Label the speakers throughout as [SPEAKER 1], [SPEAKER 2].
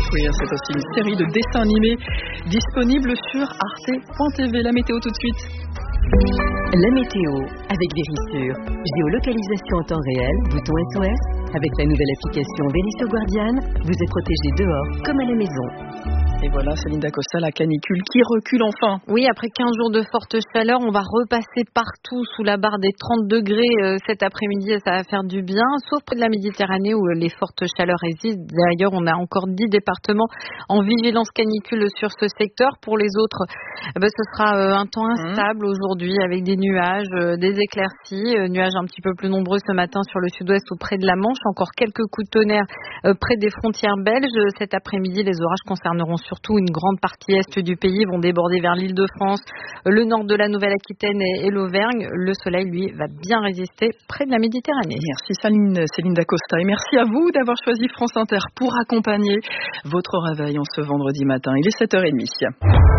[SPEAKER 1] Queer, c'est aussi une série de dessins animés disponible sur arte.tv. La météo tout de suite.
[SPEAKER 2] La météo avec Vérissure. Géolocalisation en temps réel, bouton SOS. Avec la nouvelle application Vérissure Guardian, vous êtes protégé dehors comme à la maison.
[SPEAKER 1] Et voilà, Céline Dacosta, la canicule qui recule enfin.
[SPEAKER 3] Oui, après 15 jours de forte chaleur, on va repasser partout sous la barre des 30 degrés cet après-midi et ça va faire du bien, sauf près de la Méditerranée où les fortes chaleurs existent. D'ailleurs, on a encore 10 départements en vigilance canicule sur ce secteur. Pour les autres, ce sera un temps instable aujourd'hui avec des nuages, des éclaircies, nuages un petit peu plus nombreux ce matin sur le sud-ouest ou près de la Manche. Encore quelques coups de tonnerre près des frontières belges. Cet après-midi, les orages concerneront surtout une grande partie est du pays, vont déborder vers l'Île-de-France, le nord de la Nouvelle-Aquitaine et l'Auvergne. Le soleil, lui, va bien résister près de la Méditerranée.
[SPEAKER 1] Merci Céline Dacosta et merci à vous d'avoir choisi France Inter pour accompagner votre réveil en ce vendredi matin. Il est 7h30.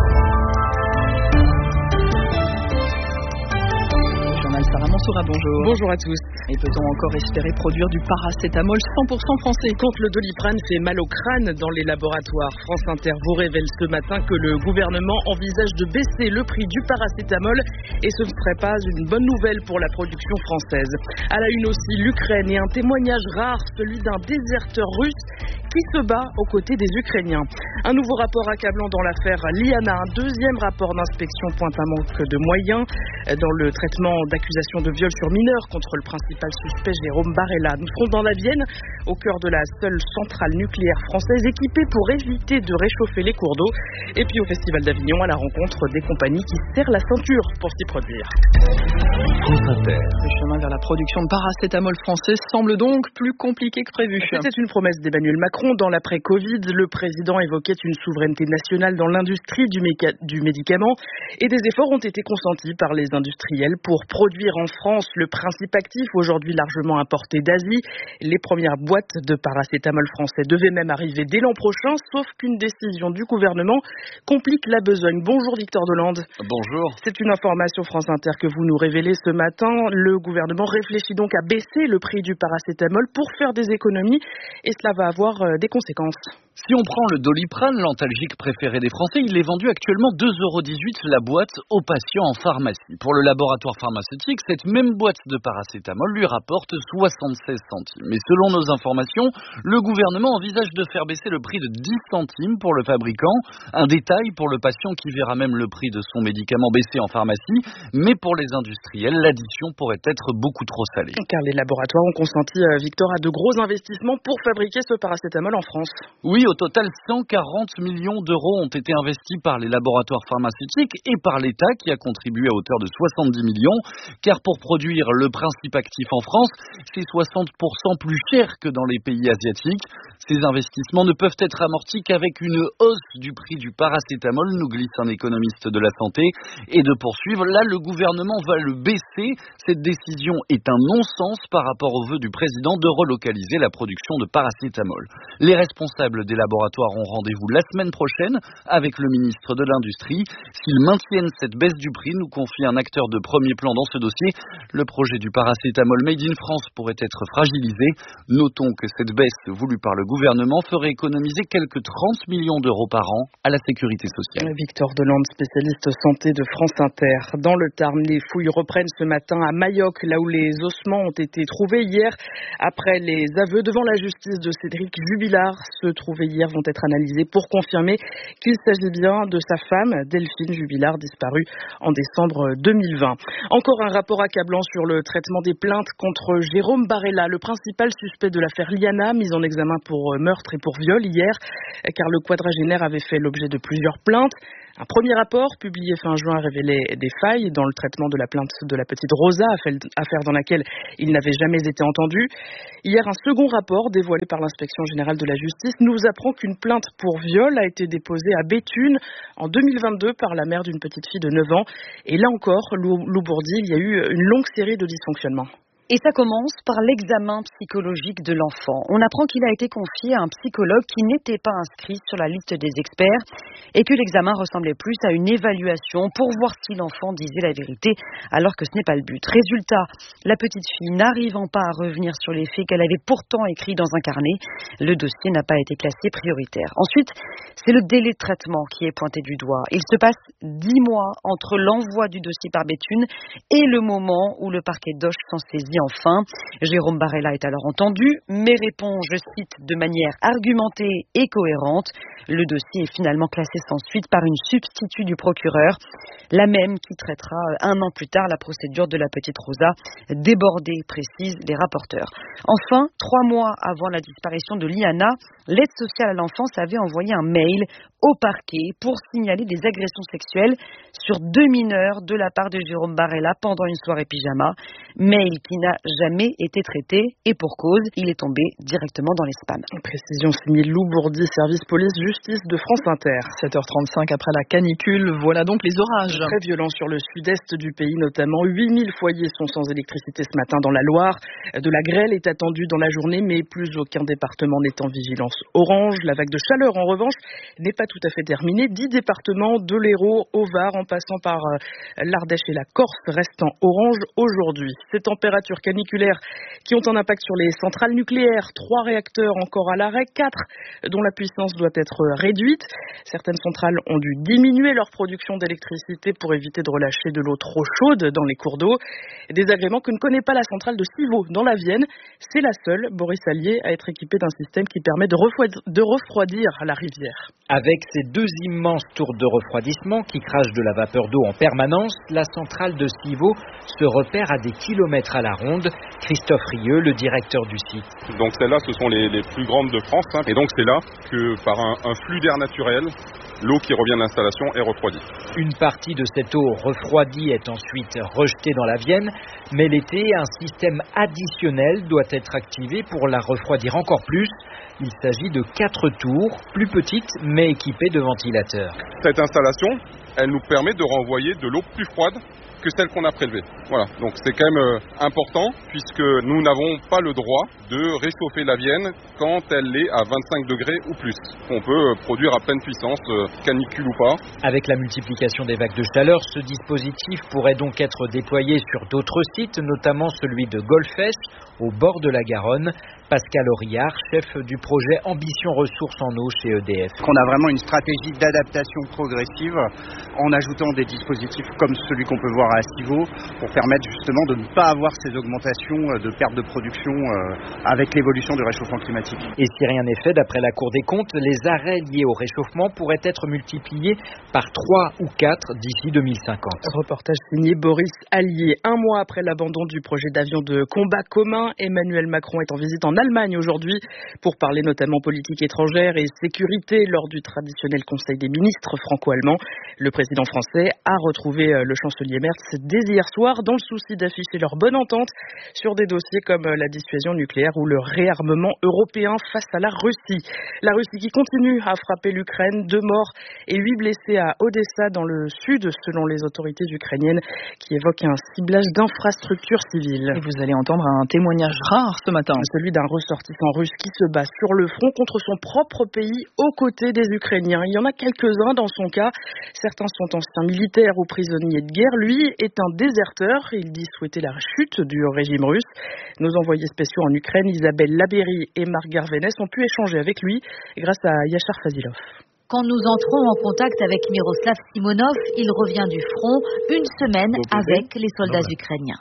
[SPEAKER 1] Sarah Mansoura, bonjour.
[SPEAKER 4] Bonjour à tous.
[SPEAKER 1] Et peut-on encore espérer produire du paracétamol 100% français?
[SPEAKER 4] Quand le Doliprane fait mal au crâne dans les laboratoires, France Inter vous révèle ce matin que le gouvernement envisage de baisser le prix du paracétamol et ce ne serait pas une bonne nouvelle pour la production française. À la une aussi, l'Ukraine et un témoignage rare, celui d'un déserteur russe qui se bat aux côtés des Ukrainiens. Un nouveau rapport accablant dans l'affaire Liana, un deuxième rapport d'inspection pointe un manque de moyens dans le traitement d'accusations de viol sur mineurs contre le principal suspect Jérôme Barella. Nous serons dans la Vienne, au cœur de la seule centrale nucléaire française équipée pour éviter de réchauffer les cours d'eau. Et puis au Festival d'Avignon, à la rencontre des compagnies qui serrent la ceinture pour s'y produire.
[SPEAKER 1] Le chemin vers la production de paracétamol français semble donc plus compliqué que prévu.
[SPEAKER 4] C'était une promesse d'Emmanuel Macron dans l'après-Covid. Le président évoquait une souveraineté nationale dans l'industrie du médicament et des efforts ont été consentis par les industriels pour produire en France le principe actif, aujourd'hui largement importé d'Asie. Les premières boîtes de paracétamol français devaient même arriver dès l'an prochain, sauf qu'une décision du gouvernement complique la besogne. Bonjour Victor Delande.
[SPEAKER 5] Bonjour.
[SPEAKER 4] C'est une information France Inter que vous nous révélez ce matin. Le gouvernement réfléchit donc à baisser le prix du paracétamol pour faire des économies et cela va avoir des conséquences.
[SPEAKER 5] Si on prend le Doliprane, l'antalgique préféré des Français, il est vendu actuellement 2,18 € la boîte aux patients en pharmacie. Pour le laboratoire pharmaceutique, cette même boîte de paracétamol lui rapporte 76 centimes. Mais selon nos informations, le gouvernement envisage de faire baisser le prix de 10 centimes pour le fabricant. Un détail pour le patient qui verra même le prix de son médicament baisser en pharmacie. Mais pour les industriels, l'addition pourrait être beaucoup trop salée.
[SPEAKER 4] Car les laboratoires ont consenti, Victor, à de gros investissements pour fabriquer ce paracétamol en France.
[SPEAKER 5] Oui, au total, 140 millions d'euros ont été investis par les laboratoires pharmaceutiques et par l'État qui a contribué à hauteur de 70 millions. Car pour produire le principe actif en France, c'est 60% plus cher que dans les pays asiatiques. Ces investissements ne peuvent être amortis qu'avec une hausse du prix du paracétamol, nous glisse un économiste de la santé. Et de poursuivre, là, le gouvernement va le baisser. Cette décision est un non-sens par rapport au vœu du président de relocaliser la production de paracétamol. Les responsables des laboratoires ont rendez-vous la semaine prochaine avec le ministre de l'Industrie. S'ils maintiennent cette baisse du prix, nous confie un acteur de premier plan dans ce dossier, le projet du paracétamol Made in France pourrait être fragilisé. Notons que cette baisse voulue par le gouvernement ferait économiser quelques 30 millions d'euros par an à la sécurité sociale.
[SPEAKER 4] Victor Delande, spécialiste santé de France Inter. Dans le Tarn, les fouilles reprennent ce matin à Mayoc, là où les ossements ont été trouvés hier. Après les aveux devant la justice de Cédric Jubilard, ceux trouvés hier vont être analysés pour confirmer qu'il s'agit bien de sa femme, Delphine Jubilard, disparue en décembre 2020. Encore un rapport accablant sur le traitement des plaintes contre Jérôme Barella, le principal suspect de l'affaire Liana, mis en examen pour meurtre et pour viol hier, car le quadragénaire avait fait l'objet de plusieurs plaintes. Un premier rapport, publié fin juin, révélait des failles dans le traitement de la plainte de la petite Rosa, affaire dans laquelle il n'avait jamais été entendu. Hier, un second rapport, dévoilé par l'inspection générale de la justice, nous apprend qu'une plainte pour viol a été déposée à Béthune en 2022 par la mère d'une petite fille de 9 ans. Et là encore, Lou Bourdi, il y a eu une longue série de dysfonctionnements.
[SPEAKER 6] Et ça commence par l'examen psychologique de l'enfant. On apprend qu'il a été confié à un psychologue qui n'était pas inscrit sur la liste des experts et que l'examen ressemblait plus à une évaluation pour voir si l'enfant disait la vérité alors que ce n'est pas le but. Résultat, la petite fille n'arrivant pas à revenir sur les faits qu'elle avait pourtant écrits dans un carnet, le dossier n'a pas été classé prioritaire. Ensuite, c'est le délai de traitement qui est pointé du doigt. Il se passe 10 mois entre l'envoi du dossier par Béthune et le moment où le parquet d'Auch s'en saisit enfin. Jérôme Barella est alors entendu, mais répond, je cite, de manière argumentée et cohérente. Le dossier est finalement classé sans suite par une substitut du procureur, la même qui traitera un an plus tard la procédure de la petite Rosa, débordée, précisent les rapporteurs. Enfin, 3 mois avant la disparition de Liana, l'aide sociale à l'enfance avait envoyé un mail au parquet pour signaler des agressions sexuelles sur 2 mineurs de la part de Jérôme Barella pendant une soirée pyjama. Mail qui n'a jamais été traité et pour cause, il est tombé directement dans les spams.
[SPEAKER 4] Précision signée Lou Bourdi, service police-justice de France Inter.
[SPEAKER 1] 7h35 après la canicule, voilà donc les orages.
[SPEAKER 4] Très violents sur le sud-est du pays notamment. 8000 foyers sont sans électricité ce matin dans la Loire. De la grêle est attendue dans la journée, mais plus aucun département n'est en vigilance orange. La vague de chaleur, en revanche, n'est pas tout à fait terminée. 10 départements, de l'Hérault au Var, en passant par l'Ardèche et la Corse, restent en orange aujourd'hui. Ces températures caniculaires qui ont un impact sur les centrales nucléaires. 3 réacteurs encore à l'arrêt, 4 dont la puissance doit être réduite. Certaines centrales ont dû diminuer leur production d'électricité pour éviter de relâcher de l'eau trop chaude dans les cours d'eau. Désagrément que ne connaît pas la centrale de Civaux dans la Vienne. C'est la seule, Boris Allier, à être équipée d'un système qui permet de refroidir la rivière.
[SPEAKER 7] Avec ses 2 immenses tours de refroidissement qui crachent de la vapeur d'eau en permanence, la centrale de Civaux se repère à des kilomètres à la ronde. Christophe Rieux, le directeur du site.
[SPEAKER 8] Donc celles-là, ce sont les plus grandes de France. Et donc c'est là que par un flux d'air naturel, l'eau qui revient de l'installation est refroidie.
[SPEAKER 7] Une partie de cette eau refroidie est ensuite rejetée dans la Vienne, mais l'été, un système additionnel doit être activé pour la refroidir encore plus. Il s'agit de 4 tours, plus petites, mais équipées de ventilateurs.
[SPEAKER 8] Cette installation, elle nous permet de renvoyer de l'eau plus froide que celle qu'on a prélevée. Voilà, donc c'est quand même important puisque nous n'avons pas le droit de réchauffer la Vienne quand elle est à 25 degrés ou plus. On peut produire à pleine puissance, canicule ou pas.
[SPEAKER 7] Avec la multiplication des vagues de chaleur, ce dispositif pourrait donc être déployé sur d'autres sites, notamment celui de Golfech, au bord de la Garonne. Pascal Auriard, chef du projet Ambition Ressources en eau chez EDF.
[SPEAKER 9] On a vraiment une stratégie d'adaptation progressive en ajoutant des dispositifs comme celui qu'on peut voir à Civaux pour permettre justement de ne pas avoir ces augmentations de perte de production avec l'évolution du réchauffement climatique.
[SPEAKER 7] Et si rien n'est fait, d'après la Cour des comptes, les arrêts liés au réchauffement pourraient être multipliés par 3 ou 4 d'ici 2050.
[SPEAKER 4] Reportage signé Boris Allier. 1 mois après l'abandon du projet d'avion de combat commun, Emmanuel Macron est en visite en Allemagne aujourd'hui pour parler notamment politique étrangère et sécurité lors du traditionnel Conseil des ministres franco-allemands. Le président français a retrouvé le chancelier Merz dès hier soir dans le souci d'afficher leur bonne entente sur des dossiers comme la dissuasion nucléaire ou le réarmement européen face à la Russie. La Russie qui continue à frapper l'Ukraine, 2 morts et 8 blessés à Odessa dans le sud selon les autorités ukrainiennes qui évoquent un ciblage d'infrastructures civiles.
[SPEAKER 1] Et vous allez entendre un témoignage rare ce matin.
[SPEAKER 4] Celui d'un ressortissant russe qui se bat sur le front contre son propre pays aux côtés des Ukrainiens. Il y en a quelques-uns dans son cas. Certains sont anciens militaires ou prisonniers de guerre. Lui est un déserteur. Il dit souhaiter la chute du régime russe. Nos envoyés spéciaux en Ukraine, Isabelle Labéry et Marc Garvenès, ont pu échanger avec lui grâce à Yachar Fazilov.
[SPEAKER 10] Quand nous entrons en contact avec Miroslav Simonov, il revient du front, une semaine avec les soldats ukrainiens.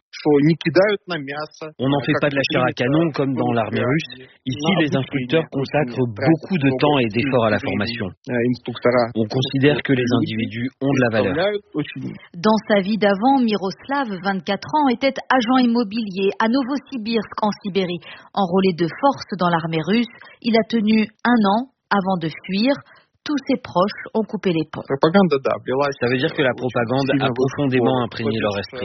[SPEAKER 11] On n'en fait pas de la chair à canon comme dans l'armée russe. Ici, les instructeurs consacrent beaucoup de temps et d'efforts à la formation. On considère que les individus ont de la valeur.
[SPEAKER 10] Dans sa vie d'avant, Miroslav, 24 ans, était agent immobilier à Novosibirsk en Sibérie. Enrôlé de force dans l'armée russe, il a tenu 1 an avant de fuir. Tous ses proches ont coupé les ponts.
[SPEAKER 11] Ça veut dire que la propagande a profondément imprégné leur esprit.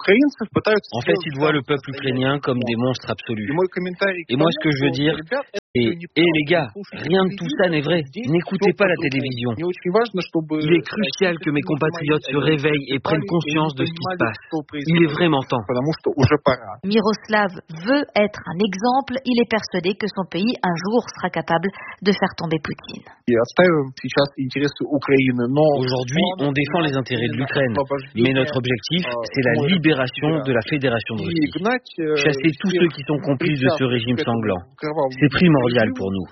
[SPEAKER 11] En fait, ils voient le peuple ukrainien comme des monstres absolus. Et moi, ce que je veux dire, Et les gars, rien de tout ça n'est vrai. N'écoutez pas la télévision. Il est crucial que mes compatriotes se réveillent et prennent conscience de ce qui se passe. Il est vraiment temps.
[SPEAKER 10] Miroslav veut être un exemple. Il est persuadé que son pays, un jour, sera capable de faire tomber Poutine.
[SPEAKER 11] Aujourd'hui, on défend les intérêts de l'Ukraine. Mais notre objectif, c'est la libération de la Fédération de Russie. Chasser tous ceux qui sont complices de ce régime sanglant. C'est primordial pour nous.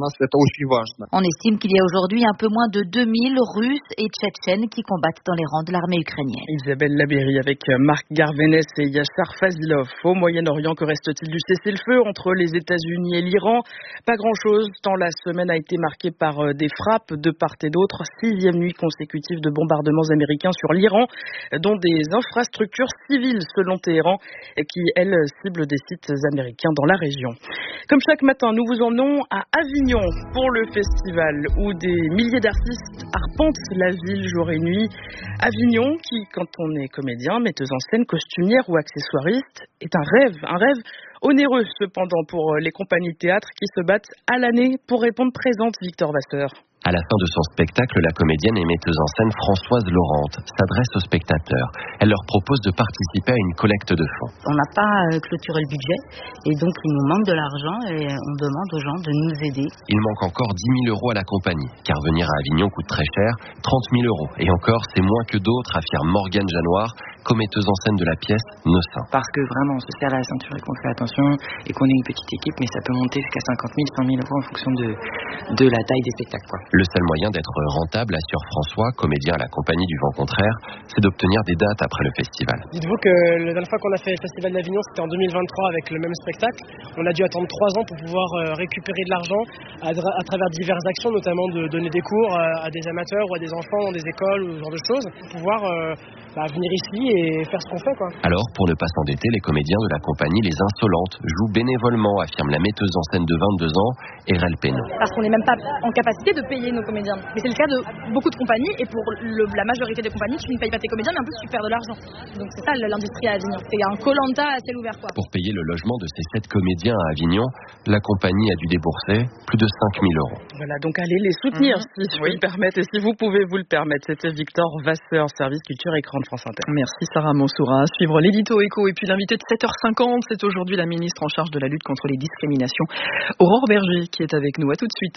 [SPEAKER 10] On estime qu'il y a aujourd'hui un peu moins de 2000 Russes et Tchétchènes qui combattent dans les rangs de l'armée ukrainienne.
[SPEAKER 4] Isabelle Labéry avec Marc Garvenès et Yashar Fazilov. Au Moyen-Orient, que reste-t-il du cessez-le-feu entre les États-Unis et l'Iran? Pas grand-chose, tant la semaine a été marquée par des frappes de part et d'autre. 6e nuit consécutive de bombardements américains sur l'Iran, dont des infrastructures civiles selon Téhéran, qui, elles, ciblent des sites américains dans la région. Comme chaque matin, nous vous emmenons à Avignon pour le festival où des milliers d'artistes arpentent la ville jour et nuit. Avignon qui, quand on est comédien, metteuse en scène, costumière ou accessoiriste, est un rêve onéreux cependant pour les compagnies de théâtre qui se battent à l'année pour répondre présente. Victor Vasseur.
[SPEAKER 12] À la fin de son spectacle, la comédienne et metteuse en scène Françoise Laurent s'adresse aux spectateurs. Elle leur propose de participer à une collecte de fonds.
[SPEAKER 13] On n'a pas clôturé le budget et donc il nous manque de l'argent et on demande aux gens de nous aider.
[SPEAKER 12] Il manque encore 10 000 € à la compagnie, car venir à Avignon coûte très cher, 30 000 €. Et encore, c'est moins que d'autres, affirme Morgane Janoir, commetteuse en scène de la pièce Nossin.
[SPEAKER 14] Parce que vraiment, on se serre la ceinture et qu'on fait attention et qu'on est une petite équipe, mais ça peut monter jusqu'à 50 000, 100 000 € en fonction de la taille des spectacles, quoi.
[SPEAKER 12] Le seul moyen d'être rentable, assure François, comédien à la compagnie du Vent Contraire, c'est d'obtenir des dates après le festival.
[SPEAKER 15] Dites-vous que la dernière fois qu'on a fait le festival d'Avignon, c'était en 2023 avec le même spectacle. On a dû attendre 3 ans pour pouvoir récupérer de l'argent à travers diverses actions, notamment de donner des cours à des amateurs ou à des enfants dans des écoles ou ce genre de choses, pour pouvoir venir ici et faire ce qu'on fait, quoi.
[SPEAKER 12] Alors, pour ne pas s'endetter, les comédiens de la compagnie Les Insolentes jouent bénévolement, affirme la metteuse en scène de 22 ans, Erel Pénaud.
[SPEAKER 16] Parce qu'on n'est même pas en capacité de payer nos comédiens. Mais c'est le cas de beaucoup de compagnies et pour la majorité des compagnies, tu ne payes pas tes comédiens, mais en plus tu perds de l'argent. Donc c'est ça l'industrie à Avignon. C'est un Koh-Lanta à ciel ouvert, quoi.
[SPEAKER 12] Pour payer le logement de ces 7 comédiens à Avignon, la compagnie a dû débourser plus de 5 000 €.
[SPEAKER 4] Voilà, donc allez les soutenir si je peux le permettre et si vous pouvez vous le permettre. C'était Victor Vasseur, service culture écran de France Inter.
[SPEAKER 1] Merci Sarah Monsoura. À suivre l'édito écho et puis l'invité de 7h50, c'est aujourd'hui la ministre en charge de la lutte contre les discriminations, Aurore Berger, qui est avec nous. À tout de suite.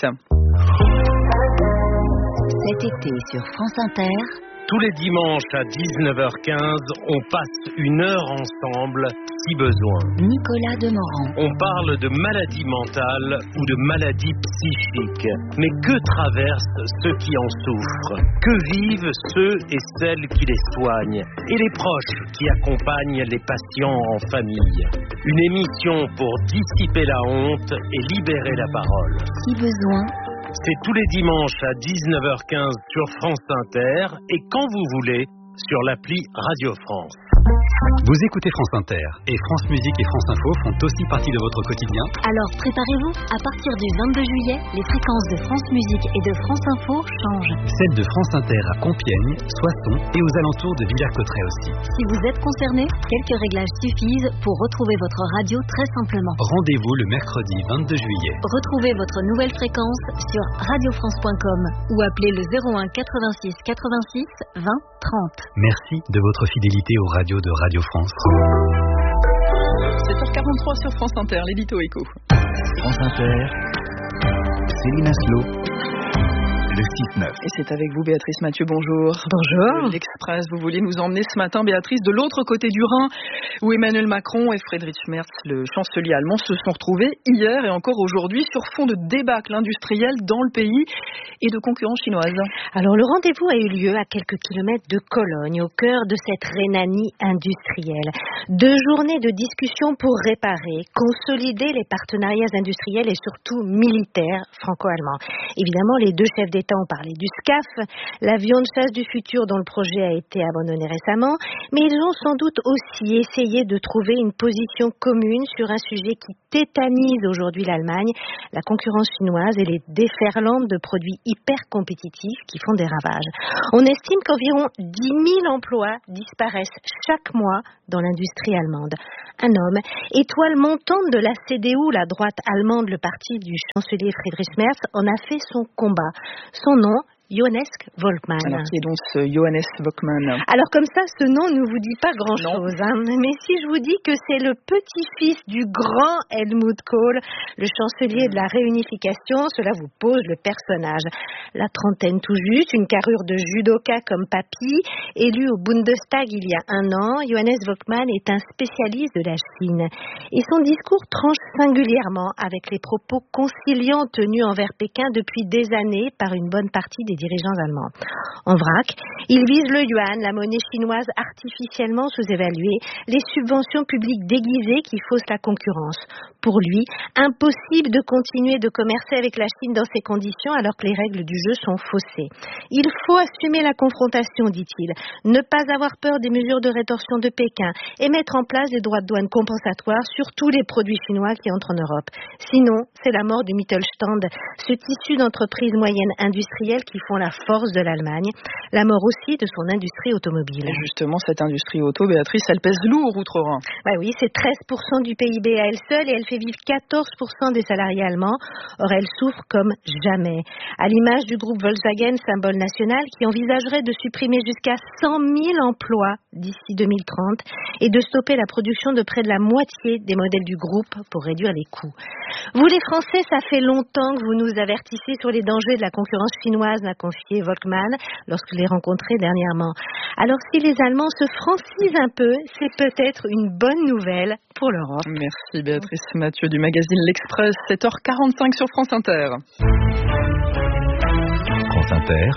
[SPEAKER 2] Cet été sur France Inter,
[SPEAKER 17] tous les dimanches à 19h15, on passe 1 heure ensemble, si besoin.
[SPEAKER 2] Nicolas Demorand.
[SPEAKER 17] On parle de maladies mentales ou de maladies psychiques. Mais que traversent ceux qui en souffrent? Que vivent ceux et celles qui les soignent? Et les proches qui accompagnent les patients en famille? Une émission pour dissiper la honte et libérer la parole.
[SPEAKER 2] Si besoin.
[SPEAKER 17] C'est tous les dimanches à 19h15 sur France Inter et quand vous voulez sur l'appli Radio France.
[SPEAKER 18] Vous écoutez France Inter et France Musique et France Info font aussi partie de votre quotidien.
[SPEAKER 10] Alors préparez-vous, à partir du 22 juillet, les fréquences de France Musique et de France Info changent.
[SPEAKER 18] Celles de France Inter à Compiègne, Soissons et aux alentours de Villers-Cotterêts aussi.
[SPEAKER 10] Si vous êtes concerné, quelques réglages suffisent pour retrouver votre radio très simplement.
[SPEAKER 18] Rendez-vous le mercredi 22 juillet.
[SPEAKER 10] Retrouvez votre nouvelle fréquence sur radiofrance.com ou appelez le 01 86 86 20 30.
[SPEAKER 18] Merci de votre fidélité aux radios de Radio France.
[SPEAKER 1] 7h43 sur France Inter, l'édito écho.
[SPEAKER 19] France Inter, Céline Aslo. Le 6-9.
[SPEAKER 1] Et c'est avec vous Béatrice Mathieu, bonjour.
[SPEAKER 3] Bonjour.
[SPEAKER 1] L'Express, vous voulez nous emmener ce matin, Béatrice, de l'autre côté du Rhin, où Emmanuel Macron et Friedrich Merz, le chancelier allemand, se sont retrouvés hier et encore aujourd'hui sur fond de débâcle industriel dans le pays et de concurrence chinoise.
[SPEAKER 3] Alors le rendez-vous a eu lieu à quelques kilomètres de Cologne, au cœur de cette Rhénanie industrielle. 2 journées de discussion pour réparer, consolider les partenariats industriels et surtout militaires franco-allemands. Évidemment, les 2 chefs d'État
[SPEAKER 20] l'État, on parlait du SCAF, l'avion de chasse du futur dont le projet a été abandonné récemment, mais ils ont sans doute aussi essayé de trouver une position commune sur un sujet qui tétanise aujourd'hui l'Allemagne, la concurrence chinoise et les déferlantes de produits hyper compétitifs qui font des ravages. On estime qu'environ 10 000 emplois disparaissent chaque mois dans l'industrie allemande. Un homme, étoile montante de la CDU, la droite allemande, le parti du chancelier Friedrich Merz, en a fait son combat. Son nom, Johannes Volkmann.
[SPEAKER 1] Alors, qui est donc ce Johannes Volkmann?
[SPEAKER 20] Alors, comme ça, ce nom ne vous dit pas grand-chose. Mais si je vous dis que c'est le petit-fils du grand Helmut Kohl, le chancelier de la réunification, cela vous pose le personnage. La trentaine tout juste, une carrure de judoka comme papy, élu au Bundestag il y a un an, Johannes Volkmann est un spécialiste de la Chine. Et son discours tranche singulièrement avec les propos conciliants tenus envers Pékin depuis des années par une bonne partie des dirigeants allemands. En vrac, il vise le yuan, la monnaie chinoise artificiellement sous-évaluée, les subventions publiques déguisées qui faussent la concurrence. Pour lui, impossible de continuer de commercer avec la Chine dans ces conditions alors que les règles du jeu sont faussées. Il faut assumer la confrontation, dit-il, ne pas avoir peur des mesures de rétorsion de Pékin et mettre en place des droits de douane compensatoires sur tous les produits chinois qui entrent en Europe. Sinon, c'est la mort du Mittelstand, ce tissu d'entreprises moyennes industrielles qui font la force de l'Allemagne, la mort aussi de son industrie automobile.
[SPEAKER 1] Et justement, cette industrie auto, Béatrice, elle pèse lourd outre-Rhin.
[SPEAKER 20] Oui, c'est 13% du PIB à elle seule et elle fait vivre 14% des salariés allemands. Or, elle souffre comme jamais. À l'image du groupe Volkswagen, symbole national, qui envisagerait de supprimer jusqu'à 100 000 emplois d'ici 2030 et de stopper la production de près de la moitié des modèles du groupe pour réduire les coûts. Vous les Français, ça fait longtemps que vous nous avertissez sur les dangers de la concurrence chinoise, a confié Volkmann lorsque je l'ai rencontré dernièrement. Alors si les Allemands se francisent un peu, c'est peut-être une bonne nouvelle pour l'Europe.
[SPEAKER 1] Merci Béatrice Mathieu du magazine L'Express, 7h45 sur France Inter.
[SPEAKER 19] France Inter.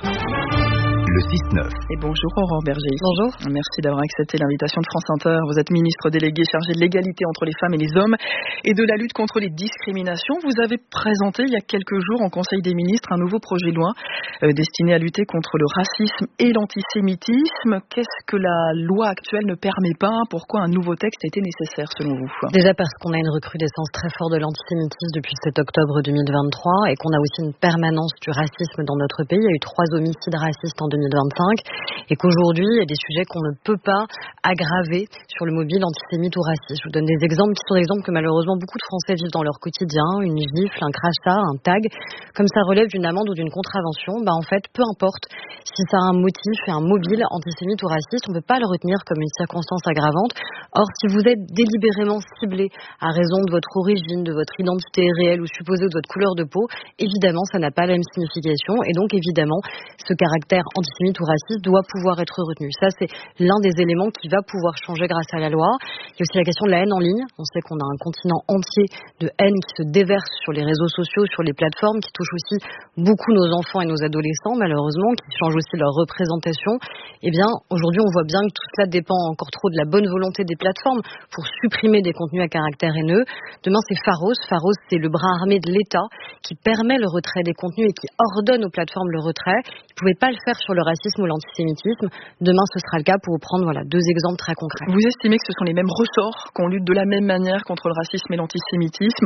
[SPEAKER 19] Le 6-9.
[SPEAKER 1] Et bonjour Aurore Berger.
[SPEAKER 3] Bonjour.
[SPEAKER 1] Merci d'avoir accepté l'invitation de France Inter. Vous êtes ministre déléguée chargée de l'égalité entre les femmes et les hommes et de la lutte contre les discriminations. Vous avez présenté il y a quelques jours en Conseil des ministres un nouveau projet de loi destiné à lutter contre le racisme et l'antisémitisme. Qu'est-ce que la loi actuelle ne permet pas? Pourquoi un nouveau texte était nécessaire selon vous?
[SPEAKER 3] Déjà parce qu'on a une recrudescence très forte de l'antisémitisme depuis le 7 octobre 2023 et qu'on a aussi une permanence du racisme dans notre pays. Il y a eu 3 homicides racistes en 2025 et qu'aujourd'hui, il y a des sujets qu'on ne peut pas aggraver sur le mobile antisémite ou raciste. Je vous donne des exemples qui sont des exemples que malheureusement beaucoup de Français vivent dans leur quotidien, une gifle, un crachat, un tag. Comme ça relève d'une amende ou d'une contravention, en fait, peu importe si ça a un motif et un mobile antisémite ou raciste, on ne peut pas le retenir comme une circonstance aggravante. Or, si vous êtes délibérément ciblé à raison de votre origine, de votre identité réelle ou supposée ou de votre couleur de peau, évidemment, ça n'a pas la même signification et donc évidemment, ce caractère antisémite ou raciste doit pouvoir être retenu. Ça, c'est l'un des éléments qui va pouvoir changer grâce à la loi. Il y a aussi la question de la haine en ligne. On sait qu'on a un continent entier de haine qui se déverse sur les réseaux sociaux, sur les plateformes, qui touche aussi beaucoup nos enfants et nos adolescents, malheureusement, qui change aussi leur représentation. Eh bien, aujourd'hui, on voit bien que tout cela dépend encore trop de la bonne volonté des plateformes pour supprimer des contenus à caractère haineux. Demain, c'est Pharos. Pharos, c'est le bras armé de l'État qui permet le retrait des contenus et qui ordonne aux plateformes le retrait. Ils ne pouvaient pas le faire sur le racisme ou l'antisémitisme. Demain, ce sera le cas pour vous prendre 2 exemples très concrets.
[SPEAKER 1] Vous estimez que ce sont les mêmes ressorts, qu'on lutte de la même manière contre le racisme et l'antisémitisme,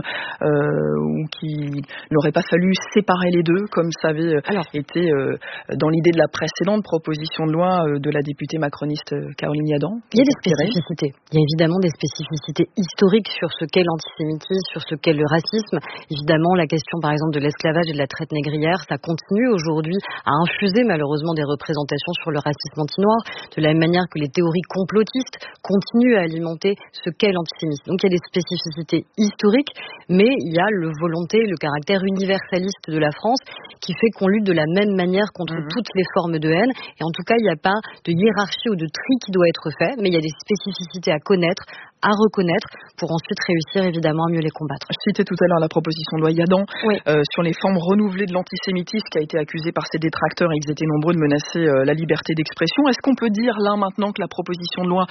[SPEAKER 1] ou qu'il n'aurait pas fallu séparer les deux, comme ça avait été dans l'idée de la précédente proposition de loi de la députée macroniste Caroline Yadan?
[SPEAKER 3] Il y a des spécificités. Il y a évidemment des spécificités historiques sur ce qu'est l'antisémitisme, sur ce qu'est le racisme. Évidemment, la question, par exemple, de l'esclavage et de la traite négrière, ça continue aujourd'hui à infuser malheureusement des représentations sur le racisme anti-noir, de la même manière que les théories complotistes continuent à alimenter ce qu'est l'antisémitisme. Donc il y a des spécificités historiques, mais il y a le caractère universaliste de la France qui fait qu'on lutte de la même manière contre toutes les formes de haine. Et en tout cas, il n'y a pas de hiérarchie ou de tri qui doit être fait, mais il y a des spécificités à connaître, à reconnaître pour ensuite réussir évidemment à mieux les combattre.
[SPEAKER 1] Je citais tout à l'heure la proposition de loi Yadan sur les formes renouvelées de l'antisémitisme qui a été accusée par ses détracteurs, et ils étaient nombreux, de menacer la liberté d'expression. Est-ce qu'on peut dire là maintenant que la proposition de loi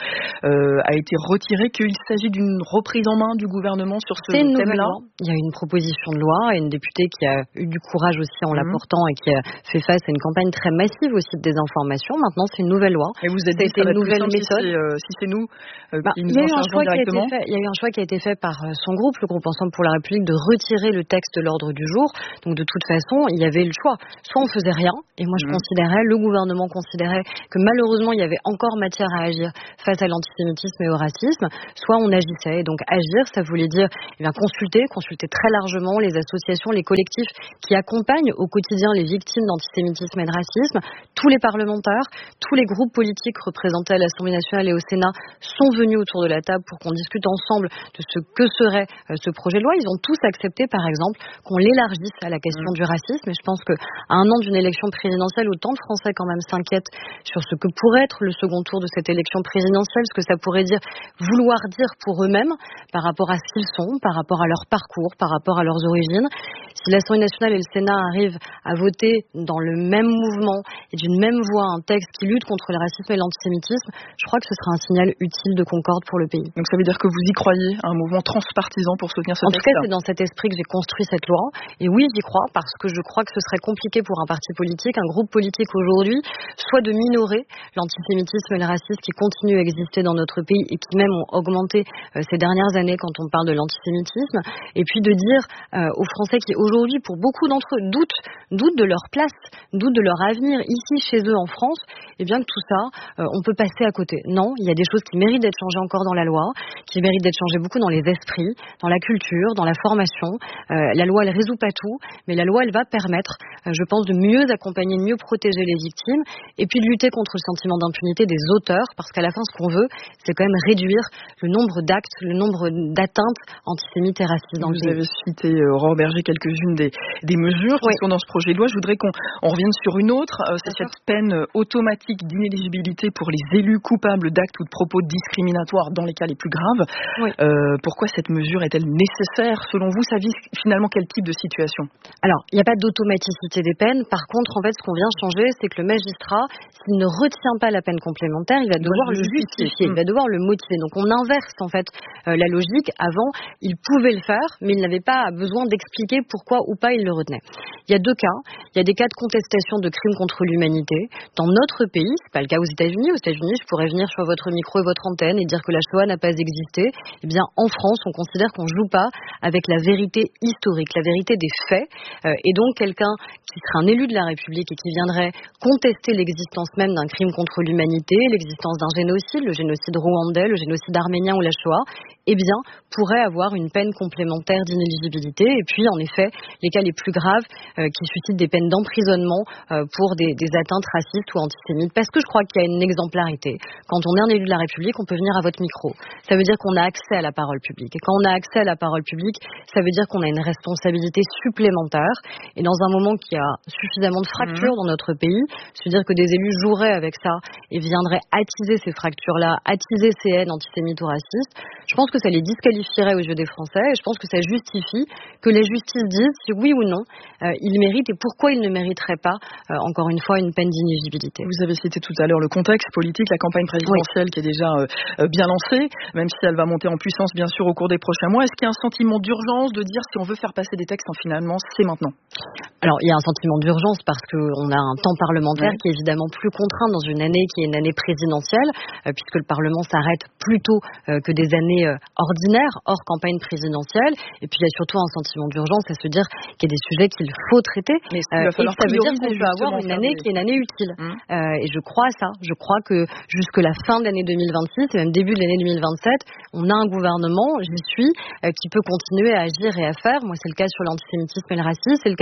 [SPEAKER 1] a été retirée, qu'il s'agit d'une reprise en main du gouvernement sur ce thème-là?
[SPEAKER 3] Il y a une proposition de loi et une députée qui a eu du courage aussi en l'apportant et qui a fait face à une campagne très massive aussi de désinformation. Maintenant, c'est une nouvelle loi.
[SPEAKER 1] Et vous êtes dit
[SPEAKER 3] une nouvelle méthode.
[SPEAKER 1] Si c'est nous qui nous en chargeons directement.
[SPEAKER 3] Il y a eu un choix qui a été fait par son groupe, le groupe Ensemble pour la République, de retirer le texte de l'ordre du jour. Donc de toute façon, il y avait le choix. Soit on faisait rien, et moi le gouvernement considérait que malheureusement il y avait encore matière à agir face à l'antisémitisme et au racisme, soit on agissait. Et donc agir, ça voulait dire consulter très largement les associations, les collectifs qui accompagnent au quotidien les victimes d'antisémitisme et de racisme. Tous les parlementaires, tous les groupes politiques représentés à l'Assemblée nationale et au Sénat sont venus autour de la table pour qu'on discute ensemble de ce que serait ce projet de loi. Ils ont tous accepté, par exemple, qu'on l'élargisse à la question du racisme. Et je pense qu'à un an d'une élection présidentielle, autant de Français quand même s'inquiètent sur ce que pourrait être le second tour de cette élection présidentielle, ce que ça pourrait vouloir dire pour eux-mêmes, par rapport à ce qu'ils sont, par rapport à leur parcours, par rapport à leurs origines. Si l'Assemblée nationale et le Sénat arrivent à voter dans le même mouvement et d'une même voix un texte qui lutte contre le racisme et l'antisémitisme, je crois que ce sera un signal utile de concorde pour le pays.
[SPEAKER 1] Donc ça veut dire que vous y croyez, un mouvement transpartisan pour soutenir ce texte?
[SPEAKER 3] En tout cas, c'est dans cet esprit que j'ai construit cette loi. Et oui, j'y crois, parce que je crois que ce serait compliqué pour un parti politique, un groupe politique aujourd'hui, soit de minorer l'antisémitisme et le racisme qui continuent à exister dans notre pays et qui même ont augmenté ces dernières années quand on parle de l'antisémitisme, et puis de dire aux Français qui aujourd'hui, pour beaucoup d'entre eux, doutent de leur place, doutent de leur avenir ici, chez eux en France, et bien que tout ça, on peut passer à côté. Non, il y a des choses qui méritent d'être changées encore dans la loi, qui méritent d'être changées beaucoup dans les esprits, dans la culture, dans la formation. La loi, elle résout pas tout, mais la loi, elle va permettre, je pense, de mieux accompagner, de mieux protéger les victimes, et puis de lutter contre le sentiment d'impunité des auteurs, parce qu'à la fin, ce qu'on veut, c'est quand même réduire le nombre d'actes, le nombre d'atteintes antisémites et racistes dans le pays.
[SPEAKER 1] Vous avez cité, Aurore Berger, quelques-unes des mesures qui sont dans ce projet de loi. Je voudrais qu'on revienne sur une autre, c'est cette peine automatique d'inéligibilité pour les élus coupables d'actes ou de propos discriminatoires dans les cas les plus graves. Pourquoi cette mesure est-elle nécessaire? Selon vous, ça vise finalement quel type de situation?
[SPEAKER 3] Alors, il n'y a pas d'automaticité des peines. Par contre, en fait, ce qu'on vient changer, c'est que le magistrat, s'il ne retient pas la peine complémentaire, il va devoir le justifier, il va devoir le motiver. Donc, on inverse en fait la logique. Avant, il pouvait le faire, mais il n'avait pas besoin d'expliquer pourquoi ou pas il le retenait. Il y a deux cas. Il y a des cas de contestation de crimes contre l'humanité. Dans notre pays, c'est pas le cas aux États-Unis. Aux États-Unis, je pourrais venir sur votre micro et votre antenne et dire que la Shoah n'a pas existé. Eh bien, en France, on considère qu'on joue pas avec la vérité historique, la vérité des faits. Et donc, quelqu'un qui serait un élu de la République et qui viendrait contester l'existence même d'un crime contre l'humanité, l'existence d'un génocide, le génocide rwandais, le génocide arménien ou la Shoah, eh bien, pourrait avoir une peine complémentaire d'inéligibilité. Et puis, en effet, les cas les plus graves qui suscitent des peines d'emprisonnement pour des atteintes racistes ou antisémites. Parce que je crois qu'il y a une exemplarité. Quand on est un élu de la République, on peut venir à votre micro. Ça veut dire qu'on a accès à la parole publique. Et quand on a accès à la parole publique, ça veut dire qu'on a une responsabilité supplémentaire. Et dans un moment qui a suffisamment de fractures dans notre pays, c'est-à-dire que des élus joueraient avec ça et viendraient attiser ces fractures-là, attiser ces haines antisémites ou racistes, je pense que ça les disqualifierait aux yeux des Français, et je pense que ça justifie que la justice dise si oui ou non ils méritent et pourquoi ils ne mériteraient pas, encore une fois, une peine d'inéligibilité.
[SPEAKER 1] Vous avez cité tout à l'heure le contexte politique, la campagne présidentielle qui est déjà bien lancée, même si elle va monter en puissance bien sûr au cours des prochains mois. Est-ce qu'il y a un sentiment d'urgence de dire si on veut faire passer des textes, finalement c'est maintenant?
[SPEAKER 3] Alors il y a un sentiment d'urgence parce qu'on a un temps parlementaire qui est évidemment plus contraint dans une année qui est une année présidentielle, puisque le Parlement s'arrête plus tôt que des années ordinaires, hors campagne présidentielle. Et puis il y a surtout un sentiment d'urgence à se dire qu'il y a des sujets qu'il faut traiter.
[SPEAKER 1] Mais et ça veut dire qu'on
[SPEAKER 3] peut avoir une année qui est une année utile. Et je crois à ça. Je crois que jusque la fin de l'année 2026 et même début de l'année 2027, on a un gouvernement, j'y suis, qui peut continuer à agir et à faire. Moi, c'est le cas sur l'antisémitisme et le racisme, c'est le cas sur le projet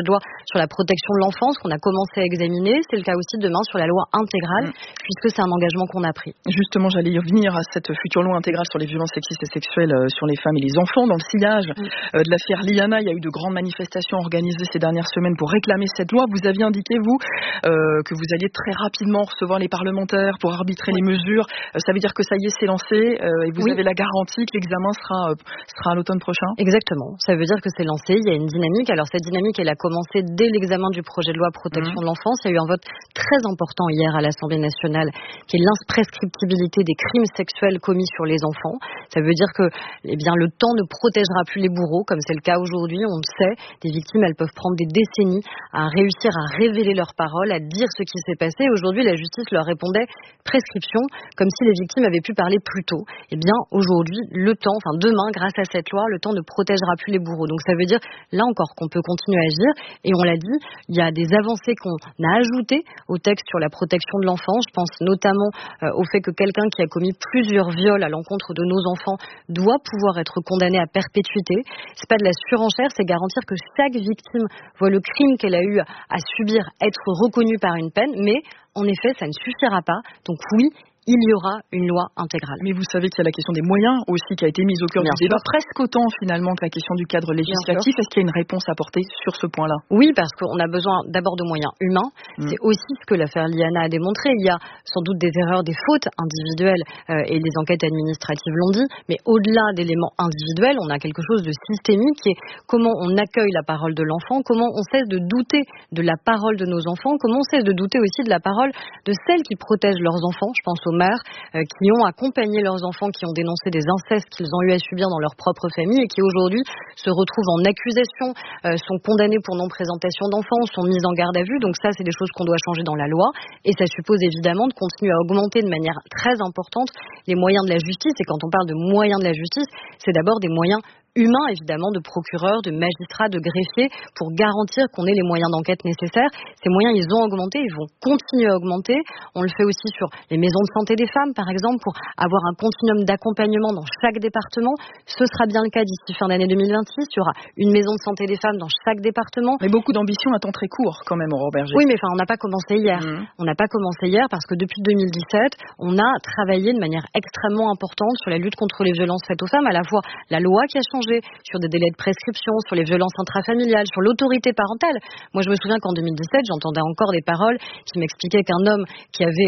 [SPEAKER 21] projet de loi sur la protection de l'enfance qu'on a commencé à examiner. C'est le cas aussi demain sur la loi intégrale, puisque c'est un engagement qu'on a pris.
[SPEAKER 1] Justement, j'allais y revenir à cette future loi intégrale sur les violences sexistes et sexuelles sur les femmes et les enfants. Dans le sillage de l'affaire Liana, il y a eu de grandes manifestations organisées ces dernières semaines pour réclamer cette loi. Vous aviez indiqué, vous, que vous alliez très rapidement recevoir les parlementaires pour arbitrer les mesures. Ça veut dire que ça y est, c'est lancé et vous avez la garantie que l'examen sera à l'automne prochain?
[SPEAKER 21] Exactement. Ça veut dire que c'est lancé. Il y a une dynamique. Alors, cette dynamique, elle a commencé dès l'examen du projet de loi protection de l'enfance. Il y a eu un vote très important hier à l'Assemblée nationale qui est l'imprescriptibilité des crimes sexuels commis sur les enfants. Ça veut dire que le temps ne protégera plus les bourreaux, comme c'est le cas aujourd'hui. On le sait, des victimes, elles peuvent prendre des décennies à réussir à révéler leurs paroles, à dire ce qui s'est passé. Aujourd'hui, la justice leur répondait prescription, comme si les victimes avaient pu parler plus tôt. Aujourd'hui, demain, grâce à cette loi, le temps ne protégera plus les bourreaux. Donc ça veut dire, là encore, qu'on peut continuer à agir. Et on l'a dit, il y a des avancées qu'on a ajoutées au texte sur la protection de l'enfant. Je pense notamment au fait que quelqu'un qui a commis plusieurs viols à l'encontre de nos enfants doit pouvoir être condamné à perpétuité. C'est pas de la surenchère, c'est garantir que chaque victime voit le crime qu'elle a eu à subir être reconnu par une peine. Mais en effet, ça ne suffira pas. Donc oui, il y aura une loi intégrale.
[SPEAKER 1] Mais vous savez qu'il y a la question des moyens aussi qui a été mise au cœur du débat, presque autant finalement que la question du cadre législatif. Est-ce qu'il y a une réponse à apporter sur ce point-là?
[SPEAKER 21] Oui, parce qu'on a besoin d'abord de moyens humains. C'est aussi ce que l'affaire Liana a démontré. Il y a sans doute des erreurs, des fautes individuelles et les enquêtes administratives l'ont dit. Mais au-delà d'éléments individuels, on a quelque chose de systémique qui est comment on accueille la parole de l'enfant, comment on cesse de douter de la parole de nos enfants, comment on cesse de douter aussi de la parole de celles qui protègent leurs enfants. Je pense aux mères qui ont accompagné leurs enfants, qui ont dénoncé des incestes qu'ils ont eu à subir dans leur propre famille et qui aujourd'hui se retrouvent en accusation, sont condamnées pour non-présentation d'enfants, sont mises en garde à vue. Donc ça, c'est des choses qu'on doit changer dans la loi et ça suppose évidemment de continuer à augmenter de manière très importante les moyens de la justice. Et quand on parle de moyens de la justice, c'est d'abord des moyens humains, évidemment, de procureurs, de magistrats, de greffiers, pour garantir qu'on ait les moyens d'enquête nécessaires. Ces moyens, ils ont augmenté, ils vont continuer à augmenter. On le fait aussi sur les maisons de santé des femmes, par exemple, pour avoir un continuum d'accompagnement dans chaque département. Ce sera bien le cas d'ici fin d'année 2026. Il y aura une maison de santé des femmes dans chaque département.
[SPEAKER 1] Mais beaucoup d'ambition à temps très court, quand même, Aurore Berger.
[SPEAKER 21] Oui, mais on n'a pas commencé hier. On n'a pas commencé hier parce que depuis 2017, on a travaillé de manière extrêmement importante sur la lutte contre les violences faites aux femmes, à la fois la loi qui a changé sur des délais de prescription, sur les violences intrafamiliales, sur l'autorité parentale. Moi, je me souviens qu'en 2017, j'entendais encore des paroles qui m'expliquaient qu'un homme qui avait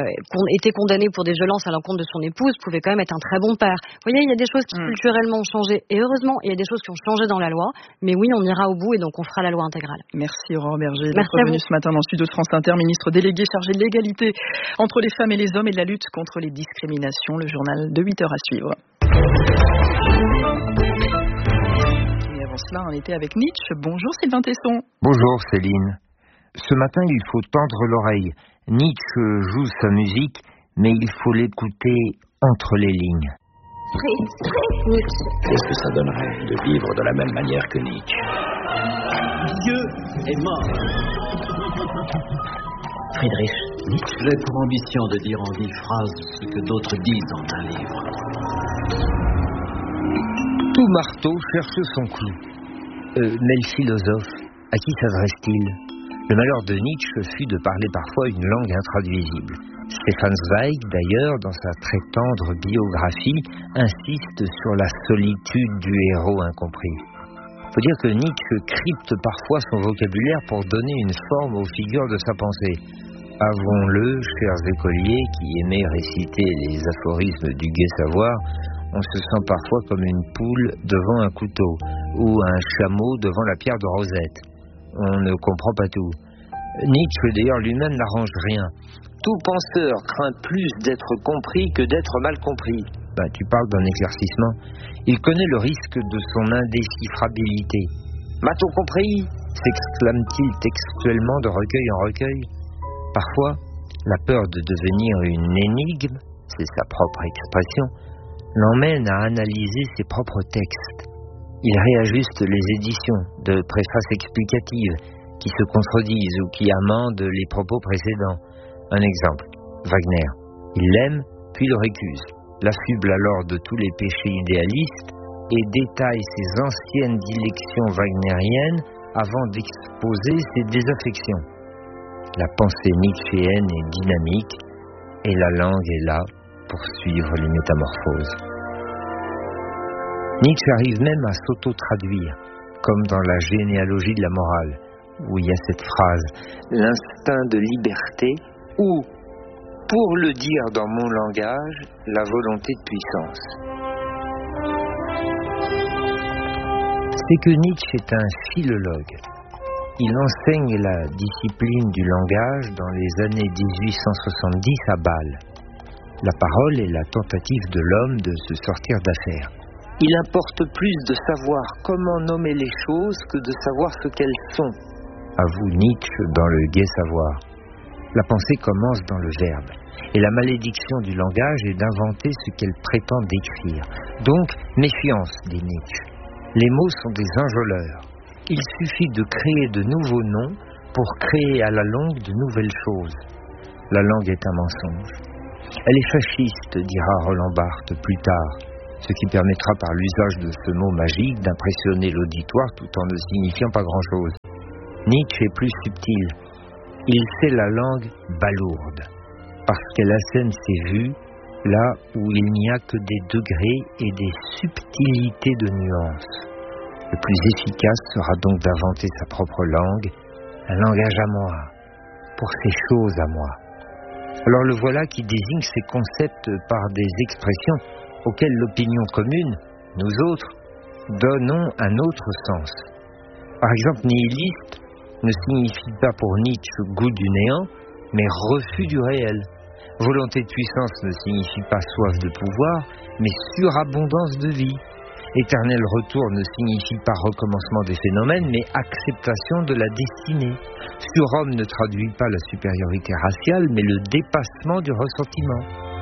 [SPEAKER 21] été condamné pour des violences à l'encontre de son épouse pouvait quand même être un très bon père. Vous voyez, il y a des choses qui culturellement ont changé, et heureusement, il y a des choses qui ont changé dans la loi, mais oui, on ira au bout et donc on fera la loi intégrale.
[SPEAKER 1] Merci Aurore Berger d'être venue ce matin dans le studio de France Inter, ministre déléguée chargée de l'égalité entre les femmes et les hommes et de la lutte contre les discriminations. Le journal de 8h à suivre. Cela, on était avec Nietzsche. Bonjour Sylvain Tesson.
[SPEAKER 22] Bonjour Céline. Ce matin, il faut tendre l'oreille. Nietzsche joue sa musique, mais il faut l'écouter entre les lignes.
[SPEAKER 23] Qu'est-ce que ça donnerait de vivre de la même manière que Nietzsche?
[SPEAKER 24] Dieu est mort.
[SPEAKER 23] Friedrich Nietzsche.
[SPEAKER 24] J'ai pour ambition de dire en 10 phrases ce que d'autres disent dans un livre.
[SPEAKER 22] Tout marteau cherche son clou. Mais le philosophe, à qui s'adresse-t-il? Le malheur de Nietzsche fut de parler parfois une langue intraduisible. Stefan Zweig, d'ailleurs, dans sa très tendre biographie, insiste sur la solitude du héros incompris. Il faut dire que Nietzsche crypte parfois son vocabulaire pour donner une forme aux figures de sa pensée. Avouons-le, chers écoliers qui aimaient réciter les aphorismes du gai savoir, on se sent parfois comme une poule devant un couteau ou un chameau devant la pierre de Rosette. On ne comprend pas tout. Nietzsche d'ailleurs lui-même n'arrange rien. Tout penseur craint plus d'être compris que d'être mal compris. Tu parles d'un éclaircissement. Il connaît le risque de son indéchiffrabilité. M'a-t-on compris? S'exclame-t-il textuellement de recueil en recueil. Parfois, la peur de devenir une énigme, c'est sa propre expression, l'emmène à analyser ses propres textes. Il réajuste les éditions de préfaces explicatives qui se contredisent ou qui amendent les propos précédents. Un exemple, Wagner. Il l'aime, puis le récuse, l'affuble alors de tous les péchés idéalistes et détaille ses anciennes dilections wagnériennes avant d'exposer ses désaffections. La pensée nietzschéenne est dynamique et la langue est là pour suivre les métamorphoses. Nietzsche arrive même à s'auto-traduire, comme dans la généalogie de la morale, où il y a cette phrase « l'instinct de liberté » ou, pour le dire dans mon langage, la volonté de puissance. C'est que Nietzsche est un philologue. Il enseigne la discipline du langage dans les années 1870 à Bâle. La parole est la tentative de l'homme de se sortir d'affaire. Il importe plus de savoir comment nommer les choses que de savoir ce qu'elles sont, avoue Nietzsche dans le Gai Savoir. La pensée commence dans le verbe, et la malédiction du langage est d'inventer ce qu'elle prétend décrire. Donc, méfiance, dit Nietzsche. Les mots sont des enjôleurs. Il suffit de créer de nouveaux noms pour créer à la longue de nouvelles choses. La langue est un mensonge. Elle est fasciste, dira Roland Barthes plus tard, ce qui permettra par l'usage de ce mot magique d'impressionner l'auditoire tout en ne signifiant pas grand-chose. Nietzsche est plus subtil. Il sait la langue balourde, parce qu'elle assène ses vues là où il n'y a que des degrés et des subtilités de nuances. Le plus efficace sera donc d'inventer sa propre langue, un langage à moi, pour ces choses à moi. Alors le voilà qui désigne ces concepts par des expressions auxquelles l'opinion commune, nous autres, donnons un autre sens. Par exemple, nihiliste ne signifie pas pour Nietzsche goût du néant, mais refus du réel. Volonté de puissance ne signifie pas soif de pouvoir, mais surabondance de vie. Éternel retour ne signifie pas recommencement des phénomènes, mais acceptation de la destinée. Surhomme ne traduit pas la supériorité raciale, mais le dépassement du ressentiment.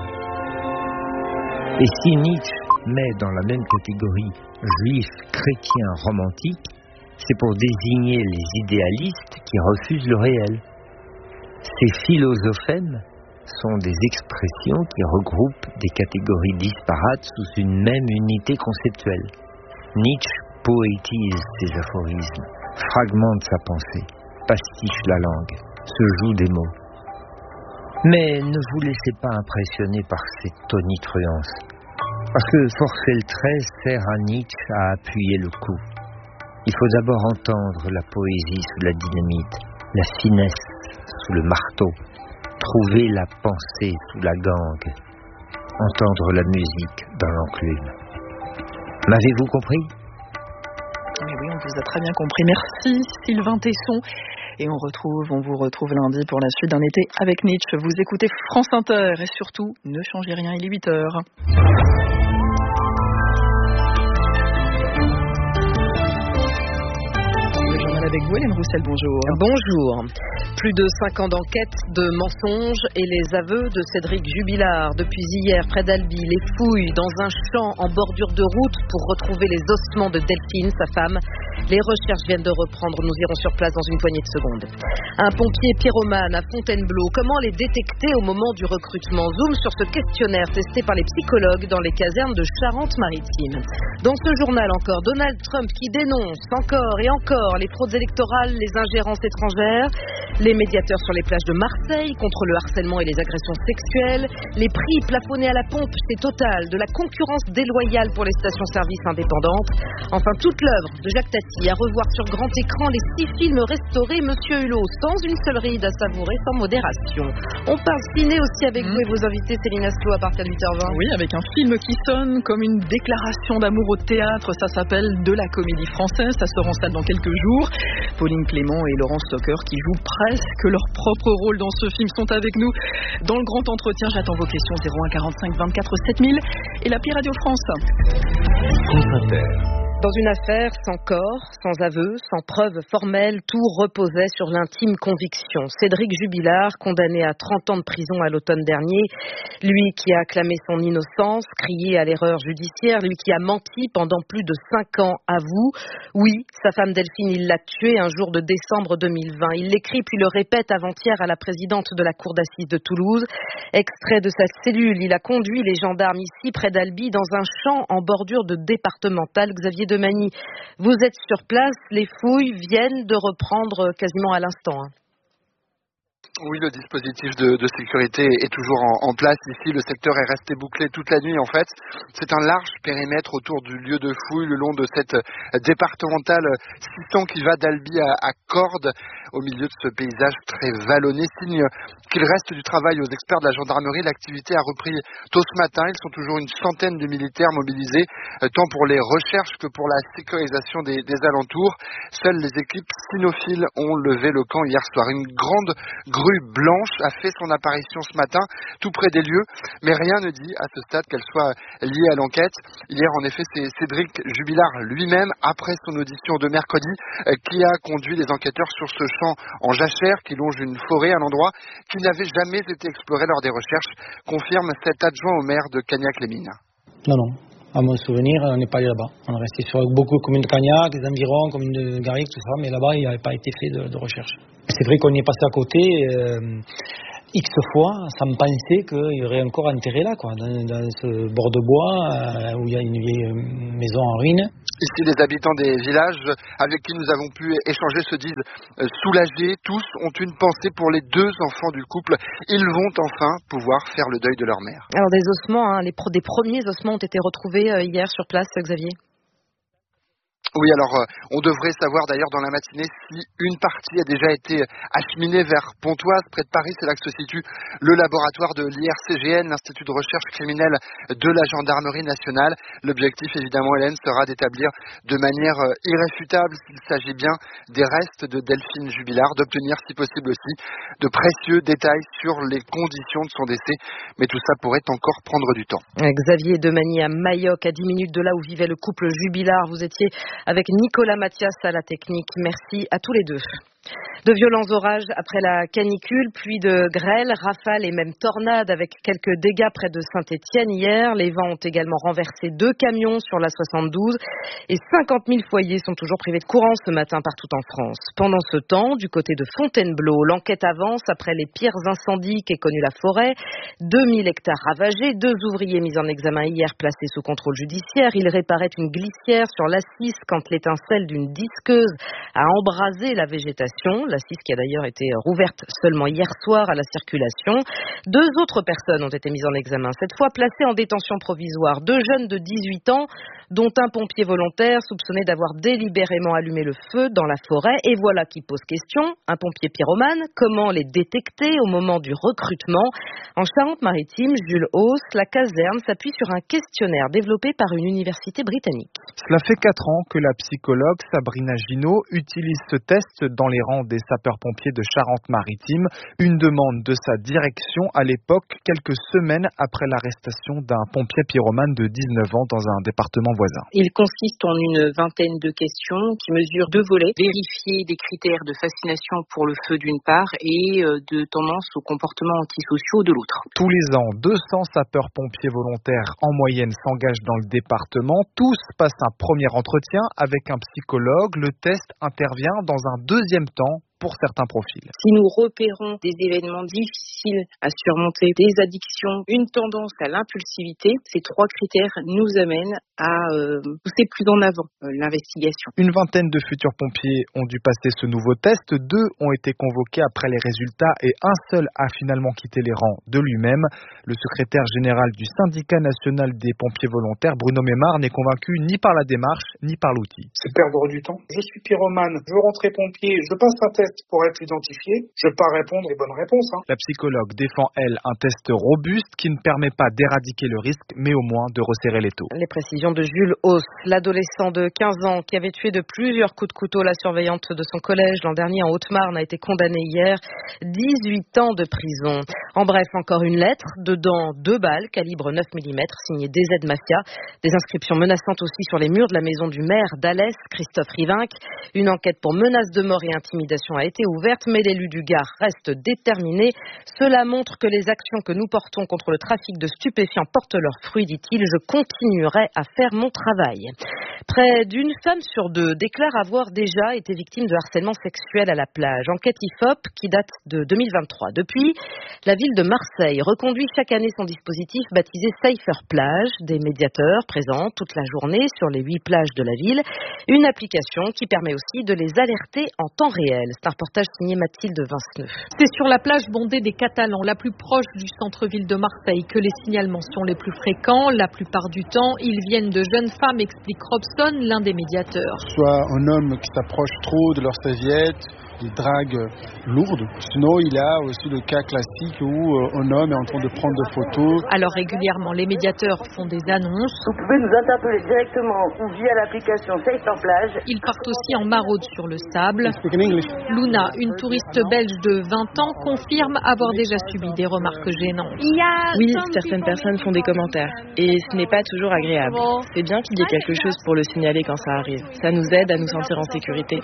[SPEAKER 22] Et si Nietzsche met dans la même catégorie juifs, chrétiens, romantiques, c'est pour désigner les idéalistes qui refusent le réel. Ces philosophèmes sont des expressions qui regroupent des catégories disparates sous une même unité conceptuelle. Nietzsche poétise ses aphorismes, fragmente sa pensée, pastiche la langue, se joue des mots. Mais ne vous laissez pas impressionner par ces tonitruances, parce que forcer le trait sert à Nietzsche à appuyer le coup. Il faut d'abord entendre la poésie sous la dynamite, la finesse sous le marteau, trouver la pensée sous la gangue, entendre la musique dans l'enclume. M'avez-vous compris ?
[SPEAKER 1] Mais oui, on vous a très bien compris. Merci Sylvain Tesson. Et on vous retrouve lundi pour la suite d'un été avec Nietzsche. Vous écoutez France Inter et surtout, ne changez rien, il est 8h. Avec vous, Hélène Roussel, bonjour.
[SPEAKER 5] Bonjour. Plus de 5 ans d'enquête, de mensonges et les aveux de Cédric Jubilard. Depuis hier, près d'Albi, les fouilles dans un champ en bordure de route pour retrouver les ossements de Delphine, sa femme. Les recherches viennent de reprendre, nous irons sur place dans une poignée de secondes. Un pompier pyromane à Fontainebleau, comment les détecter au moment du recrutement? Zoom sur ce questionnaire testé par les psychologues dans les casernes de Charente-Maritime. Dans ce journal encore, Donald Trump qui dénonce encore et encore les fraudes électorales, les ingérences étrangères, les médiateurs sur les plages de Marseille contre le harcèlement et les agressions sexuelles, les prix plafonnés à la pompe chez Total, de la concurrence déloyale pour les stations-service indépendantes, enfin toute l'œuvre de Jacques Tati à revoir sur grand écran, les 6 films restaurés, Monsieur Hulot, sans une seule ride à savourer, sans modération. On parle ciné aussi avec vous et vos invités, Céline Aslo, à partir de 8h20.
[SPEAKER 1] Oui, avec un film qui sonne comme une déclaration d'amour au théâtre, ça s'appelle De la Comédie Française, ça sort en salle dans quelques jours. Pauline Clément et Laurent Stocker qui jouent presque leur propre rôle dans ce film sont avec nous dans le grand entretien. J'attends vos questions 01 45 24 7000 et l'appli Radio France.
[SPEAKER 19] France Inter.
[SPEAKER 5] Dans une affaire sans corps, sans aveu, sans preuve formelle, tout reposait sur l'intime conviction. Cédric Jubilard, condamné à 30 ans de prison à l'automne dernier, lui qui a acclamé son innocence, crié à l'erreur judiciaire, lui qui a menti pendant plus de 5 ans à vous. Oui, sa femme Delphine, il l'a tuée un jour de décembre 2020. Il l'écrit puis le répète avant-hier à la présidente de la cour d'assises de Toulouse. Extrait de sa cellule, il a conduit les gendarmes ici près d'Albi dans un champ en bordure de départementale. Xavier Demagny, vous êtes sur place, les fouilles viennent de reprendre quasiment à l'instant.
[SPEAKER 6] Oui, le dispositif de sécurité est toujours en place. Ici, le secteur est resté bouclé toute la nuit, en fait. C'est un large périmètre autour du lieu de fouille, le long de cette départementale 600 qui va d'Albi à Cordes, au milieu de ce paysage très vallonné. Signe qu'il reste du travail aux experts de la gendarmerie. L'activité a repris tôt ce matin. Ils sont toujours une centaine de militaires mobilisés, tant pour les recherches que pour la sécurisation des alentours. Seules les équipes cynophiles ont levé le camp hier soir. Une grande grue blanche a fait son apparition ce matin, tout près des lieux, mais rien ne dit à ce stade qu'elle soit liée à l'enquête. Hier, en effet, c'est Cédric Jubilard lui-même, après son audition de mercredi, qui a conduit les enquêteurs sur ce champ en jachère qui longe une forêt, un endroit qui n'avait jamais été exploré lors des recherches, confirme cet adjoint au maire de Cagnac-les-Mines.
[SPEAKER 7] Non. À mon souvenir, on n'est pas allé là-bas. On est resté sur beaucoup de communes de Cagnac, des environs, communes de Garrigue, tout ça, mais là-bas, il n'y avait pas été fait de recherche. C'est vrai qu'on y est passé à côté X fois, sans me penser qu'il y aurait encore intérêt là, quoi, dans ce bord de bois où il y a une vieille maison en ruine.
[SPEAKER 6] Ici, les habitants des villages avec qui nous avons pu échanger se disent soulagés. Tous ont une pensée pour les 2 enfants du couple. Ils vont enfin pouvoir faire le deuil de leur mère.
[SPEAKER 5] Alors des ossements, des premiers ossements ont été retrouvés hier sur place, Xavier.
[SPEAKER 6] Oui, alors on devrait savoir d'ailleurs dans la matinée si une partie a déjà été acheminée vers Pontoise, près de Paris. C'est là que se situe le laboratoire de l'IRCGN, l'Institut de recherche criminelle de la gendarmerie nationale. L'objectif, évidemment, Hélène, sera d'établir de manière irréfutable s'il s'agit bien des restes de Delphine Jubilard, d'obtenir si possible aussi de précieux détails sur les conditions de son décès. Mais tout ça pourrait encore prendre du temps.
[SPEAKER 5] Xavier Demagny à Mayoc, à 10 minutes de là où vivait le couple Jubilard. Vous étiez avec Nicolas Mathias à la technique. Merci à tous les deux. De violents orages après la canicule, pluie de grêle, rafales et même tornades avec quelques dégâts près de Saint-Étienne hier. Les vents ont également renversé 2 camions sur la 72 et 50 000 foyers sont toujours privés de courant ce matin partout en France. Pendant ce temps, du côté de Fontainebleau, l'enquête avance après les pires incendies qu'ait connu la forêt. 2000 hectares ravagés, 2 ouvriers mis en examen hier placés sous contrôle judiciaire. Ils réparaient une glissière sur l'A6 quand l'étincelle d'une disqueuse a embrasé la végétation. La 6 qui a d'ailleurs été rouverte seulement hier soir à la circulation. 2 autres personnes ont été mises en examen, cette fois placées en détention provisoire. 2 jeunes de 18 ans, dont un pompier volontaire soupçonné d'avoir délibérément allumé le feu dans la forêt. Et voilà qui pose question, un pompier pyromane, comment les détecter au moment du recrutement? En Charente-Maritime, Jules Hauss, la caserne s'appuie sur un questionnaire développé par une université britannique.
[SPEAKER 8] Cela fait 4 ans que la psychologue Sabrina Ginaud utilise ce test dans les rangs des sapeurs-pompiers de Charente-Maritime. Une demande de sa direction à l'époque, quelques semaines après l'arrestation d'un pompier pyromane de 19 ans dans un département voisin.
[SPEAKER 9] Il consiste en une vingtaine de questions qui mesurent 2 volets. Vérifier des critères de fascination pour le feu d'une part et de tendance aux comportements antisociaux de l'autre.
[SPEAKER 8] Tous les ans, 200 sapeurs-pompiers volontaires en moyenne s'engagent dans le département. Tous passent un premier entretien avec un psychologue. Le test intervient dans un deuxième temps pour certains profils.
[SPEAKER 9] Si nous repérons des événements difficiles à surmonter, des addictions, une tendance à l'impulsivité, ces 3 critères nous amènent à pousser plus en avant l'investigation.
[SPEAKER 8] Une vingtaine de futurs pompiers ont dû passer ce nouveau test. 2 ont été convoqués après les résultats et un seul a finalement quitté les rangs de lui-même. Le secrétaire général du syndicat national des pompiers volontaires, Bruno Mémard, n'est convaincu ni par la démarche ni par l'outil.
[SPEAKER 25] C'est perdre du temps. Je suis pyromane, je veux rentrer pompier, je passe un test pour être identifié, je ne vais pas répondre les bonnes réponses.
[SPEAKER 8] La psychologue défend, elle, un test robuste qui ne permet pas d'éradiquer le risque, mais au moins de resserrer les taux.
[SPEAKER 5] Les précisions de Jules Hauss, l'adolescent de 15 ans qui avait tué de plusieurs coups de couteau la surveillante de son collège l'an dernier en Haute-Marne a été condamné hier, 18 ans de prison. En bref, encore une lettre, dedans 2 balles, calibre 9 mm, signées DZ Mafia, des inscriptions menaçantes aussi sur les murs de la maison du maire d'Alès, Christophe Rivinc. Une enquête pour menace de mort et intimidation a été ouverte, mais l'élu du Gard reste déterminé. Cela montre que les actions que nous portons contre le trafic de stupéfiants portent leurs fruits, dit-il. Je continuerai à faire mon travail. Près d'une femme sur 2 déclare avoir déjà été victime de harcèlement sexuel à la plage. Enquête IFOP qui date de 2023. Depuis, la ville de Marseille reconduit chaque année son dispositif baptisé Safer Plage, des médiateurs présents toute la journée sur les 8 plages de la ville. Une application qui permet aussi de les alerter en temps réel. C'est un reportage signé Mathilde Vinceneux.
[SPEAKER 11] C'est sur la plage bondée des Catalans, la plus proche du centre-ville de Marseille, que les signalements sont les plus fréquents. La plupart du temps, ils viennent de jeunes femmes, explique Robson, l'un des médiateurs.
[SPEAKER 13] Soit un homme qui s'approche trop de leur serviette, des dragues lourdes. Sinon, il y a aussi le cas classique où un homme est en train de prendre des photos.
[SPEAKER 11] Alors régulièrement, les médiateurs font des annonces.
[SPEAKER 14] Vous pouvez nous interpeller directement ou via l'application Safer Plage.
[SPEAKER 11] Ils partent aussi en maraude sur le sable. Luna, une touriste belge de 20 ans, confirme avoir déjà subi des remarques gênantes.
[SPEAKER 15] Oui, certaines personnes font des commentaires et ce n'est pas toujours agréable. C'est bien qu'il y ait quelque chose pour le signaler quand ça arrive. Ça nous aide à nous sentir en sécurité.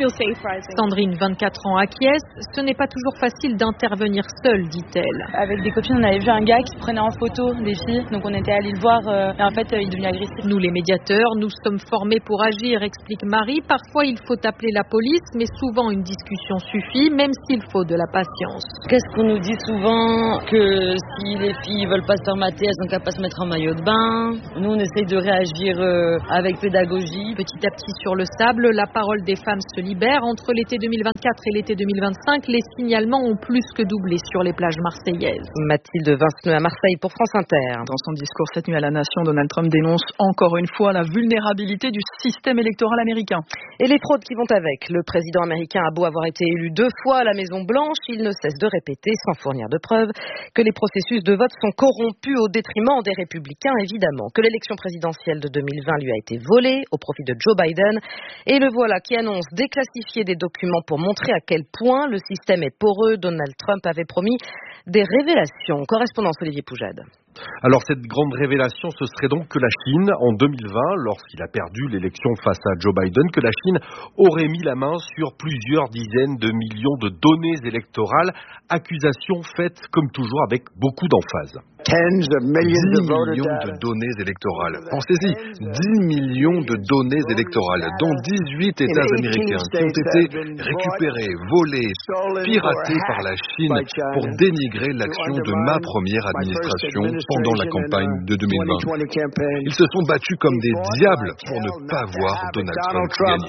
[SPEAKER 11] Sandrine, 24 ans, acquiesce. Ce n'est pas toujours facile d'intervenir seule, dit-elle.
[SPEAKER 15] Avec des copines, on avait vu un gars qui se prenait en photo des filles, donc on était allés le voir et en fait il devenait agressif.
[SPEAKER 11] Nous les médiateurs, nous sommes formés pour agir, explique Marie. Parfois il faut appeler la police, mais souvent une discussion suffit, même s'il faut de la patience.
[SPEAKER 15] Qu'est-ce qu'on nous dit souvent? Que si les filles veulent pas se faire mater, elles sont capables de se mettre en maillot de bain. Nous on essaye de réagir avec pédagogie.
[SPEAKER 11] Petit à petit sur le sable, la parole des femmes se libère. Entre l'été 2024 et l'été 2025, les signalements ont plus que doublé sur les plages marseillaises.
[SPEAKER 5] Mathilde Vinceneux à Marseille pour France Inter.
[SPEAKER 1] Dans son discours cette nuit à la Nation, Donald Trump dénonce encore une fois la vulnérabilité du système électoral américain.
[SPEAKER 5] Et les fraudes qui vont avec. Le président américain a beau avoir été élu 2 fois à la Maison-Blanche, il ne cesse de répéter, sans fournir de preuves, que les processus de vote sont corrompus au détriment des républicains, évidemment. Que l'élection présidentielle de 2020 lui a été volée au profit de Joe Biden. Et le voilà qui annonce déclassifier des documents pour montrer à quel point le système est poreux. Donald Trump avait promis des révélations. Correspondance Olivier Poujade.
[SPEAKER 16] Alors cette grande révélation, ce serait donc que la Chine, en 2020, lorsqu'il a perdu l'élection face à Joe Biden, que la Chine aurait mis la main sur plusieurs dizaines de millions de données électorales, accusation faite comme toujours avec beaucoup d'emphase. 10 millions de données électorales. Pensez-y, 10 millions de données électorales, dont 18 États américains qui ont été récupérés, volés, piratés par la Chine pour dénigrer l'action de ma première administration pendant la campagne de 2020. Ils se sont battus comme des diables pour ne pas voir Donald Trump gagner.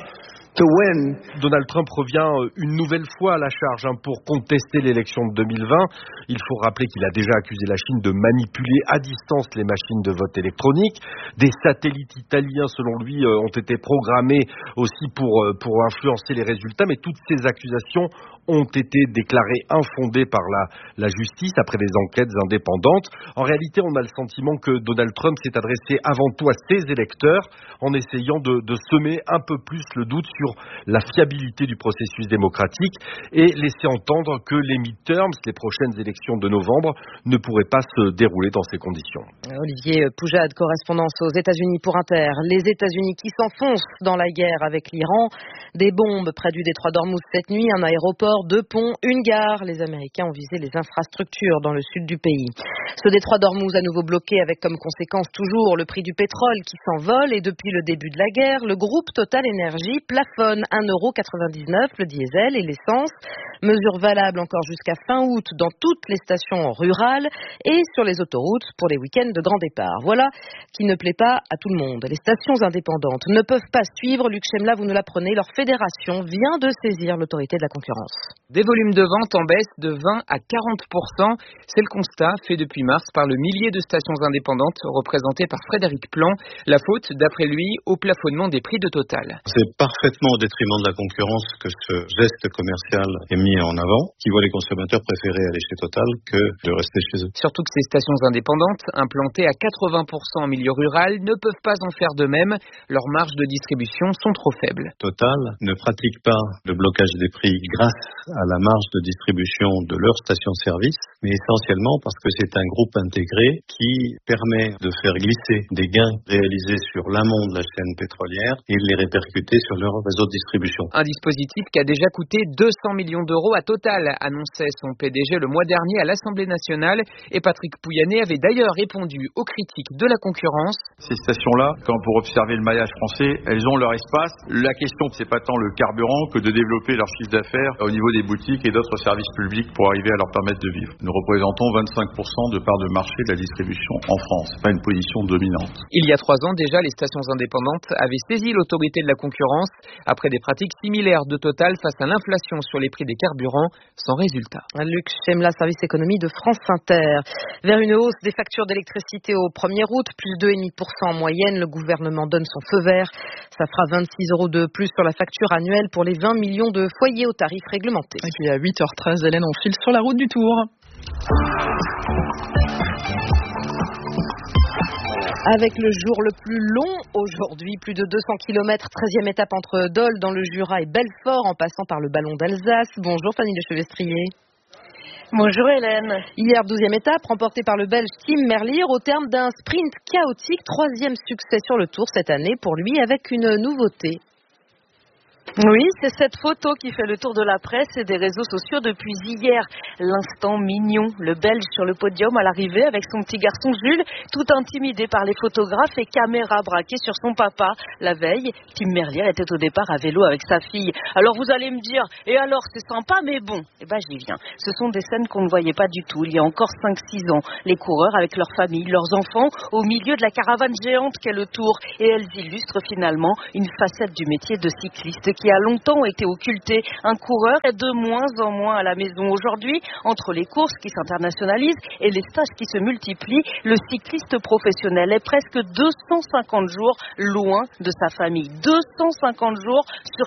[SPEAKER 16] Donald Trump revient une nouvelle fois à la charge pour contester l'élection de 2020. Il faut rappeler qu'il a déjà accusé la Chine de manipuler à distance les machines de vote électronique. Des satellites italiens, selon lui, ont été programmés aussi pour influencer les résultats, mais toutes ces accusations ont été déclarées infondées par la justice après des enquêtes indépendantes. En réalité, on a le sentiment que Donald Trump s'est adressé avant tout à ses électeurs en essayant de semer un peu plus le doute sur la fiabilité du processus démocratique et laisser entendre que les midterms, les prochaines élections de novembre, ne pourraient pas se dérouler dans ces conditions.
[SPEAKER 5] Olivier Poujade, correspondance aux États-Unis pour Inter. Les États-Unis qui s'enfoncent dans la guerre avec l'Iran. Des bombes près du détroit d'Ormuz cette nuit, un aéroport, 2 ponts, une gare. Les Américains ont visé les infrastructures dans le sud du pays. Ce détroit d'Ormuz à nouveau bloqué avec comme conséquence toujours le prix du pétrole qui s'envole et depuis le début de la guerre, le groupe Total Energy plafonne 1,99 € le diesel et l'essence. Mesure valable encore jusqu'à fin août dans toutes les stations rurales et sur les autoroutes pour les week-ends de grand départ. Voilà qui ne plaît pas à tout le monde. Les stations indépendantes ne peuvent pas suivre. Luc Chemla, vous nous l'apprenez, leur fédération vient de saisir l'autorité de la concurrence.
[SPEAKER 26] Des volumes de vente en baisse de 20 à 40%. C'est le constat fait depuis mars par le millier de stations indépendantes représentées par Frédéric Plan. La faute, d'après lui, au plafonnement des prix de Total.
[SPEAKER 27] C'est parfaitement au détriment de la concurrence que ce geste commercial est mis en avant, qui voit les consommateurs préférer aller chez Total que de rester chez eux.
[SPEAKER 26] Surtout que ces stations indépendantes, implantées à 80% en milieu rural, ne peuvent pas en faire de même. Leurs marges de distribution sont trop faibles.
[SPEAKER 27] Total ne pratique pas le blocage des prix grâce à la marge de distribution de leur station-service, mais essentiellement parce que c'est un groupe intégré qui permet de faire glisser des gains réalisés sur l'amont de la chaîne pétrolière et de les répercuter sur leur réseau de distribution.
[SPEAKER 26] Un dispositif qui a déjà coûté 200 millions d'euros à Total, annonçait son PDG le mois dernier à l'Assemblée nationale. Et Patrick Pouyanné avait d'ailleurs répondu aux critiques de la concurrence.
[SPEAKER 2] Ces stations-là, quand pour observer le maillage français, elles ont leur espace. La question, c'est pas tant le carburant que de développer leur chiffre d'affaires au niveau des boutiques et d'autres services publics pour arriver à leur permettre de vivre. Nous représentons 25% de part de marché de la distribution en France. C'est pas une position dominante.
[SPEAKER 26] Il y a 3 ans déjà, les stations indépendantes avaient saisi l'autorité de la concurrence après des pratiques similaires de Total face à l'inflation sur les prix des carburants, sans résultat.
[SPEAKER 5] Luc Chemla, service économie de France Inter. Vers une hausse des factures d'électricité au 1er août, plus 2,5% en moyenne. Le gouvernement donne son feu vert. Ça fera 26 € de plus sur la facture annuelle pour les 20 millions de foyers aux tarifs réglementés.
[SPEAKER 1] Et puis à 8h13, Hélène, on file sur la route du Tour.
[SPEAKER 5] Avec le jour le plus long aujourd'hui, plus de 200 km, 13e étape entre Dole dans le Jura et Belfort en passant par le Ballon d'Alsace. Bonjour Fanny Lechevestrier.
[SPEAKER 4] Bonjour Hélène.
[SPEAKER 5] Hier, 12e étape, remportée par le Belge Tim Merlier au terme d'un sprint chaotique. 3e succès sur le Tour cette année pour lui avec une nouveauté.
[SPEAKER 4] Oui, c'est cette photo qui fait le tour de la presse et des réseaux sociaux depuis hier. L'instant mignon, le Belge sur le podium à l'arrivée avec son petit garçon Jules, tout intimidé par les photographes et caméras braquées sur son papa. La veille, Tim Merlier était au départ à vélo avec sa fille. Alors vous allez me dire, et alors c'est sympa mais bon, eh ben j'y viens. Ce sont des scènes qu'on ne voyait pas du tout il y a encore 5-6 ans. Les coureurs avec leurs familles, leurs enfants, au milieu de la caravane géante qu'est le Tour. Et elles illustrent finalement une facette du métier de cycliste qui a longtemps été occulté. Un coureur est de moins en moins à la maison aujourd'hui. Entre les courses qui s'internationalisent et les stages qui se multiplient, le cycliste professionnel est presque 250 jours loin de sa famille. 250 jours sur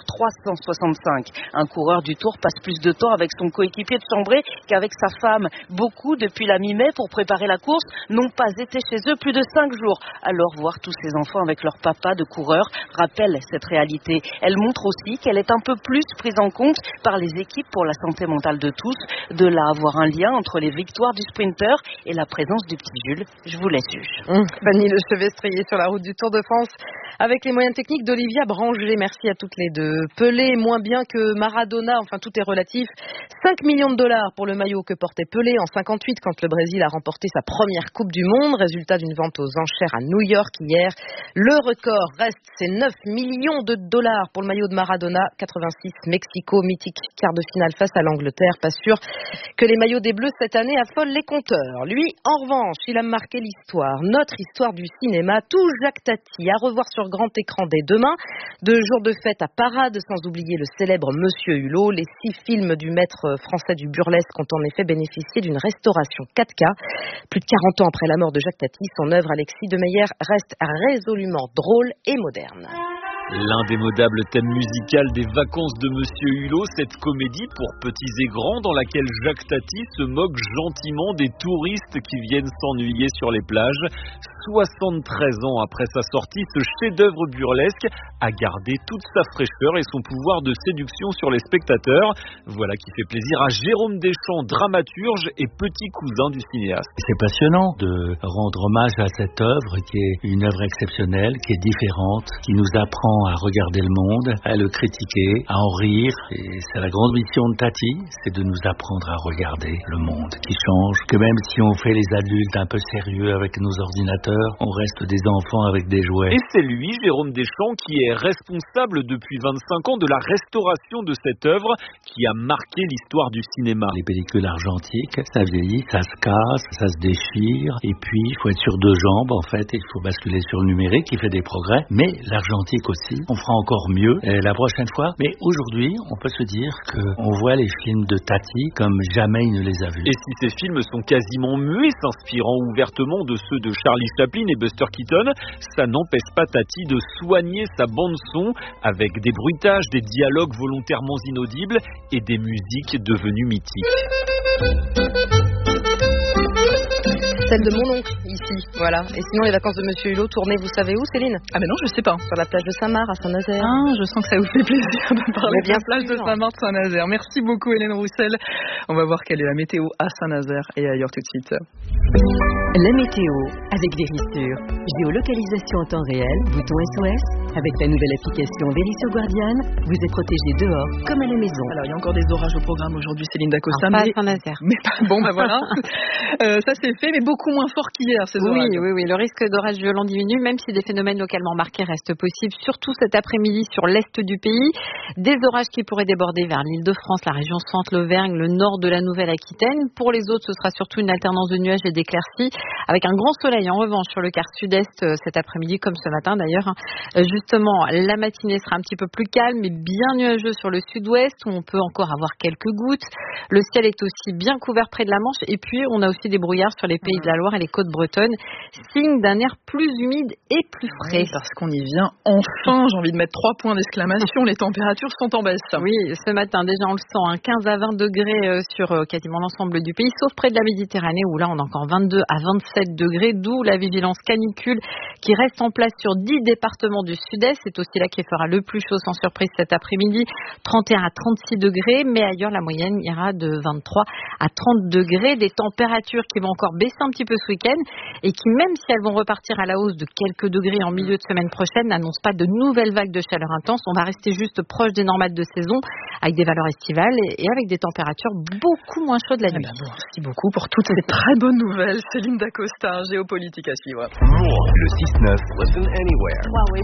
[SPEAKER 4] 365. Un coureur du Tour passe plus de temps avec son coéquipier de chambrée qu'avec sa femme. Beaucoup, depuis la mi-mai, pour préparer la course, n'ont pas été chez eux plus de 5 jours. Alors voir tous ces enfants avec leur papa de coureur rappelle cette réalité. Elle montre aussi qu'elle est un peu plus prise en compte par les équipes pour la santé mentale de tous. De là avoir un lien entre les victoires du sprinter et la présence du petit Jules. Je vous laisse juge.
[SPEAKER 5] Fanny Lechevestrier sur la route du Tour de France avec les moyens techniques d'Olivia Branger. Merci à toutes les deux. Pelé, moins bien que Maradona, enfin tout est relatif. 5 millions de $ pour le maillot que portait Pelé en 58 quand le Brésil a remporté sa première Coupe du Monde. Résultat d'une vente aux enchères à New York hier. Le record reste, c'est 9 millions de $ pour le maillot de Maradona. 86 Mexico, mythique quart de finale face à l'Angleterre. Pas sûr que les maillots des Bleus cette année affolent les compteurs. Lui, en revanche, il a marqué l'histoire, notre histoire du cinéma. Tout Jacques Tati à revoir sur grand écran dès demain. 2 jours de fête à Parade, sans oublier le célèbre Monsieur Hulot. Les 6 films du maître français du burlesque ont en effet bénéficié d'une restauration 4K. Plus de 40 ans après la mort de Jacques Tati, son œuvre Alexis de Meyer reste résolument drôle et moderne.
[SPEAKER 10] L'indémodable thème musical des vacances de Monsieur Hulot, cette comédie pour petits et grands dans laquelle Jacques Tati se moque gentiment des touristes qui viennent s'ennuyer sur les plages. 73 ans après sa sortie, ce chef-d'œuvre burlesque a gardé toute sa fraîcheur et son pouvoir de séduction sur les spectateurs. Voilà qui fait plaisir à Jérôme Deschamps, dramaturge et petit cousin du cinéaste.
[SPEAKER 12] C'est passionnant de rendre hommage à cette œuvre qui est une œuvre exceptionnelle, qui est différente, qui nous apprend à regarder le monde, à le critiquer, à en rire. Et c'est la grande mission de Tati, c'est de nous apprendre à regarder le monde qui change, que même si on fait les adultes un peu sérieux avec nos ordinateurs, on reste des enfants avec des jouets.
[SPEAKER 10] Et c'est lui, Jérôme Deschamps, qui est responsable depuis 25 ans de la restauration de cette œuvre qui a marqué l'histoire du cinéma.
[SPEAKER 12] Les pellicules argentiques, ça vieillit, ça se casse, ça se déchire, et puis il faut être sur 2 jambes en fait, il faut basculer sur le numérique qui fait des progrès, mais l'argentique aussi, on fera encore mieux la prochaine fois. Mais aujourd'hui, on peut se dire qu'on voit les films de Tati comme jamais il ne les a vus.
[SPEAKER 10] Et si ces films sont quasiment muets, s'inspirant ouvertement de ceux de Charlie Chaplin et Buster Keaton, ça n'empêche pas Tati de soigner sa bande-son avec des bruitages, des dialogues volontairement inaudibles et des musiques devenues mythiques.
[SPEAKER 5] Celle de mon oncle, ici, voilà. Et sinon, les vacances de Monsieur Hulot, tournées, vous savez où, Céline?
[SPEAKER 1] Ah mais non, je sais pas.
[SPEAKER 5] Sur la plage de Saint-Marc, à Saint-Nazaire.
[SPEAKER 1] Ah, je sens que ça vous fait plaisir de parler de la plage de Saint-Marc, Saint-Nazaire. Merci beaucoup, Hélène Roussel. On va voir quelle est la météo à Saint-Nazaire et ailleurs tout de suite.
[SPEAKER 17] La météo, avec Vérissure. Géolocalisation en temps réel, bouton SOS,
[SPEAKER 3] Avec la nouvelle application Vélisso Guardian, vous êtes protégé dehors comme à la maison.
[SPEAKER 1] Alors, il y a encore des orages au programme aujourd'hui, Céline Dacosta.
[SPEAKER 5] Pas à Saint-Nazaire.
[SPEAKER 1] Bon, ben voilà. Ça c'est fait, mais beaucoup moins fort qu'hier, ces orages.
[SPEAKER 5] Oui. Le risque d'orage violent diminue, même si des phénomènes localement marqués restent possibles, surtout cet après-midi sur l'est du pays. Des orages qui pourraient déborder vers l'Île-de-France, la région centre, l'Auvergne, le nord de la Nouvelle-Aquitaine. Pour les autres, ce sera surtout une alternance de nuages et d'éclaircies, avec un grand soleil en revanche sur le quart sud-est cet après-midi, comme ce matin d'ailleurs. Justement, la matinée sera un petit peu plus calme, mais bien nuageux sur le sud-ouest, où on peut encore avoir quelques gouttes. Le ciel est aussi bien couvert près de la Manche, et puis on a aussi des brouillards sur les pays de la Loire et les côtes bretonnes, signe d'un air plus humide et plus frais.
[SPEAKER 1] Oui, parce qu'on y vient enfin, j'ai envie de mettre 3 points d'exclamation, les températures sont en baisse.
[SPEAKER 5] Oui, ce matin déjà on le sent, 15 à 20 degrés sur quasiment l'ensemble du pays, sauf près de la Méditerranée, où là on a encore 22 à 27 degrés, d'où la vigilance canicule qui reste en place sur 10 départements du sud-est. C'est aussi là qu'il fera le plus chaud sans surprise cet après-midi, 31 à 36 degrés, mais ailleurs la moyenne ira de 23 à 30 degrés, des températures qui vont encore baisser un petit peu ce week-end et qui, même si elles vont repartir à la hausse de quelques degrés en milieu de semaine prochaine, n'annoncent pas de nouvelles vagues de chaleur intense. On va rester juste proche des normales de saison avec des valeurs estivales et avec des températures beaucoup moins chaudes la nuit.
[SPEAKER 1] Merci beaucoup pour toutes ces très bonnes nouvelles. Céline Dacosta, géopolitique à suivre.
[SPEAKER 19] Le 6-9, listen anywhere.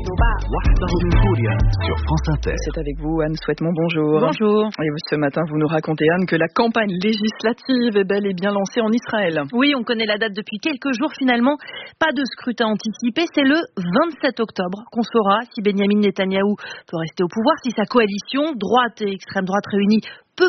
[SPEAKER 19] Sur France Inter.
[SPEAKER 1] C'est avec vous, Anne Souhaitement, bonjour.
[SPEAKER 5] Bonjour.
[SPEAKER 1] Et ce matin, vous nous racontez, Anne, que la campagne législative est bel et bien lancée en Israël.
[SPEAKER 17] Oui, on connaît la date depuis quelques jours finalement. Pas de scrutin anticipé, c'est le 27 octobre qu'on saura si Benyamin Netanyahou peut rester au pouvoir, si sa coalition, droite et extrême droite réunie, peut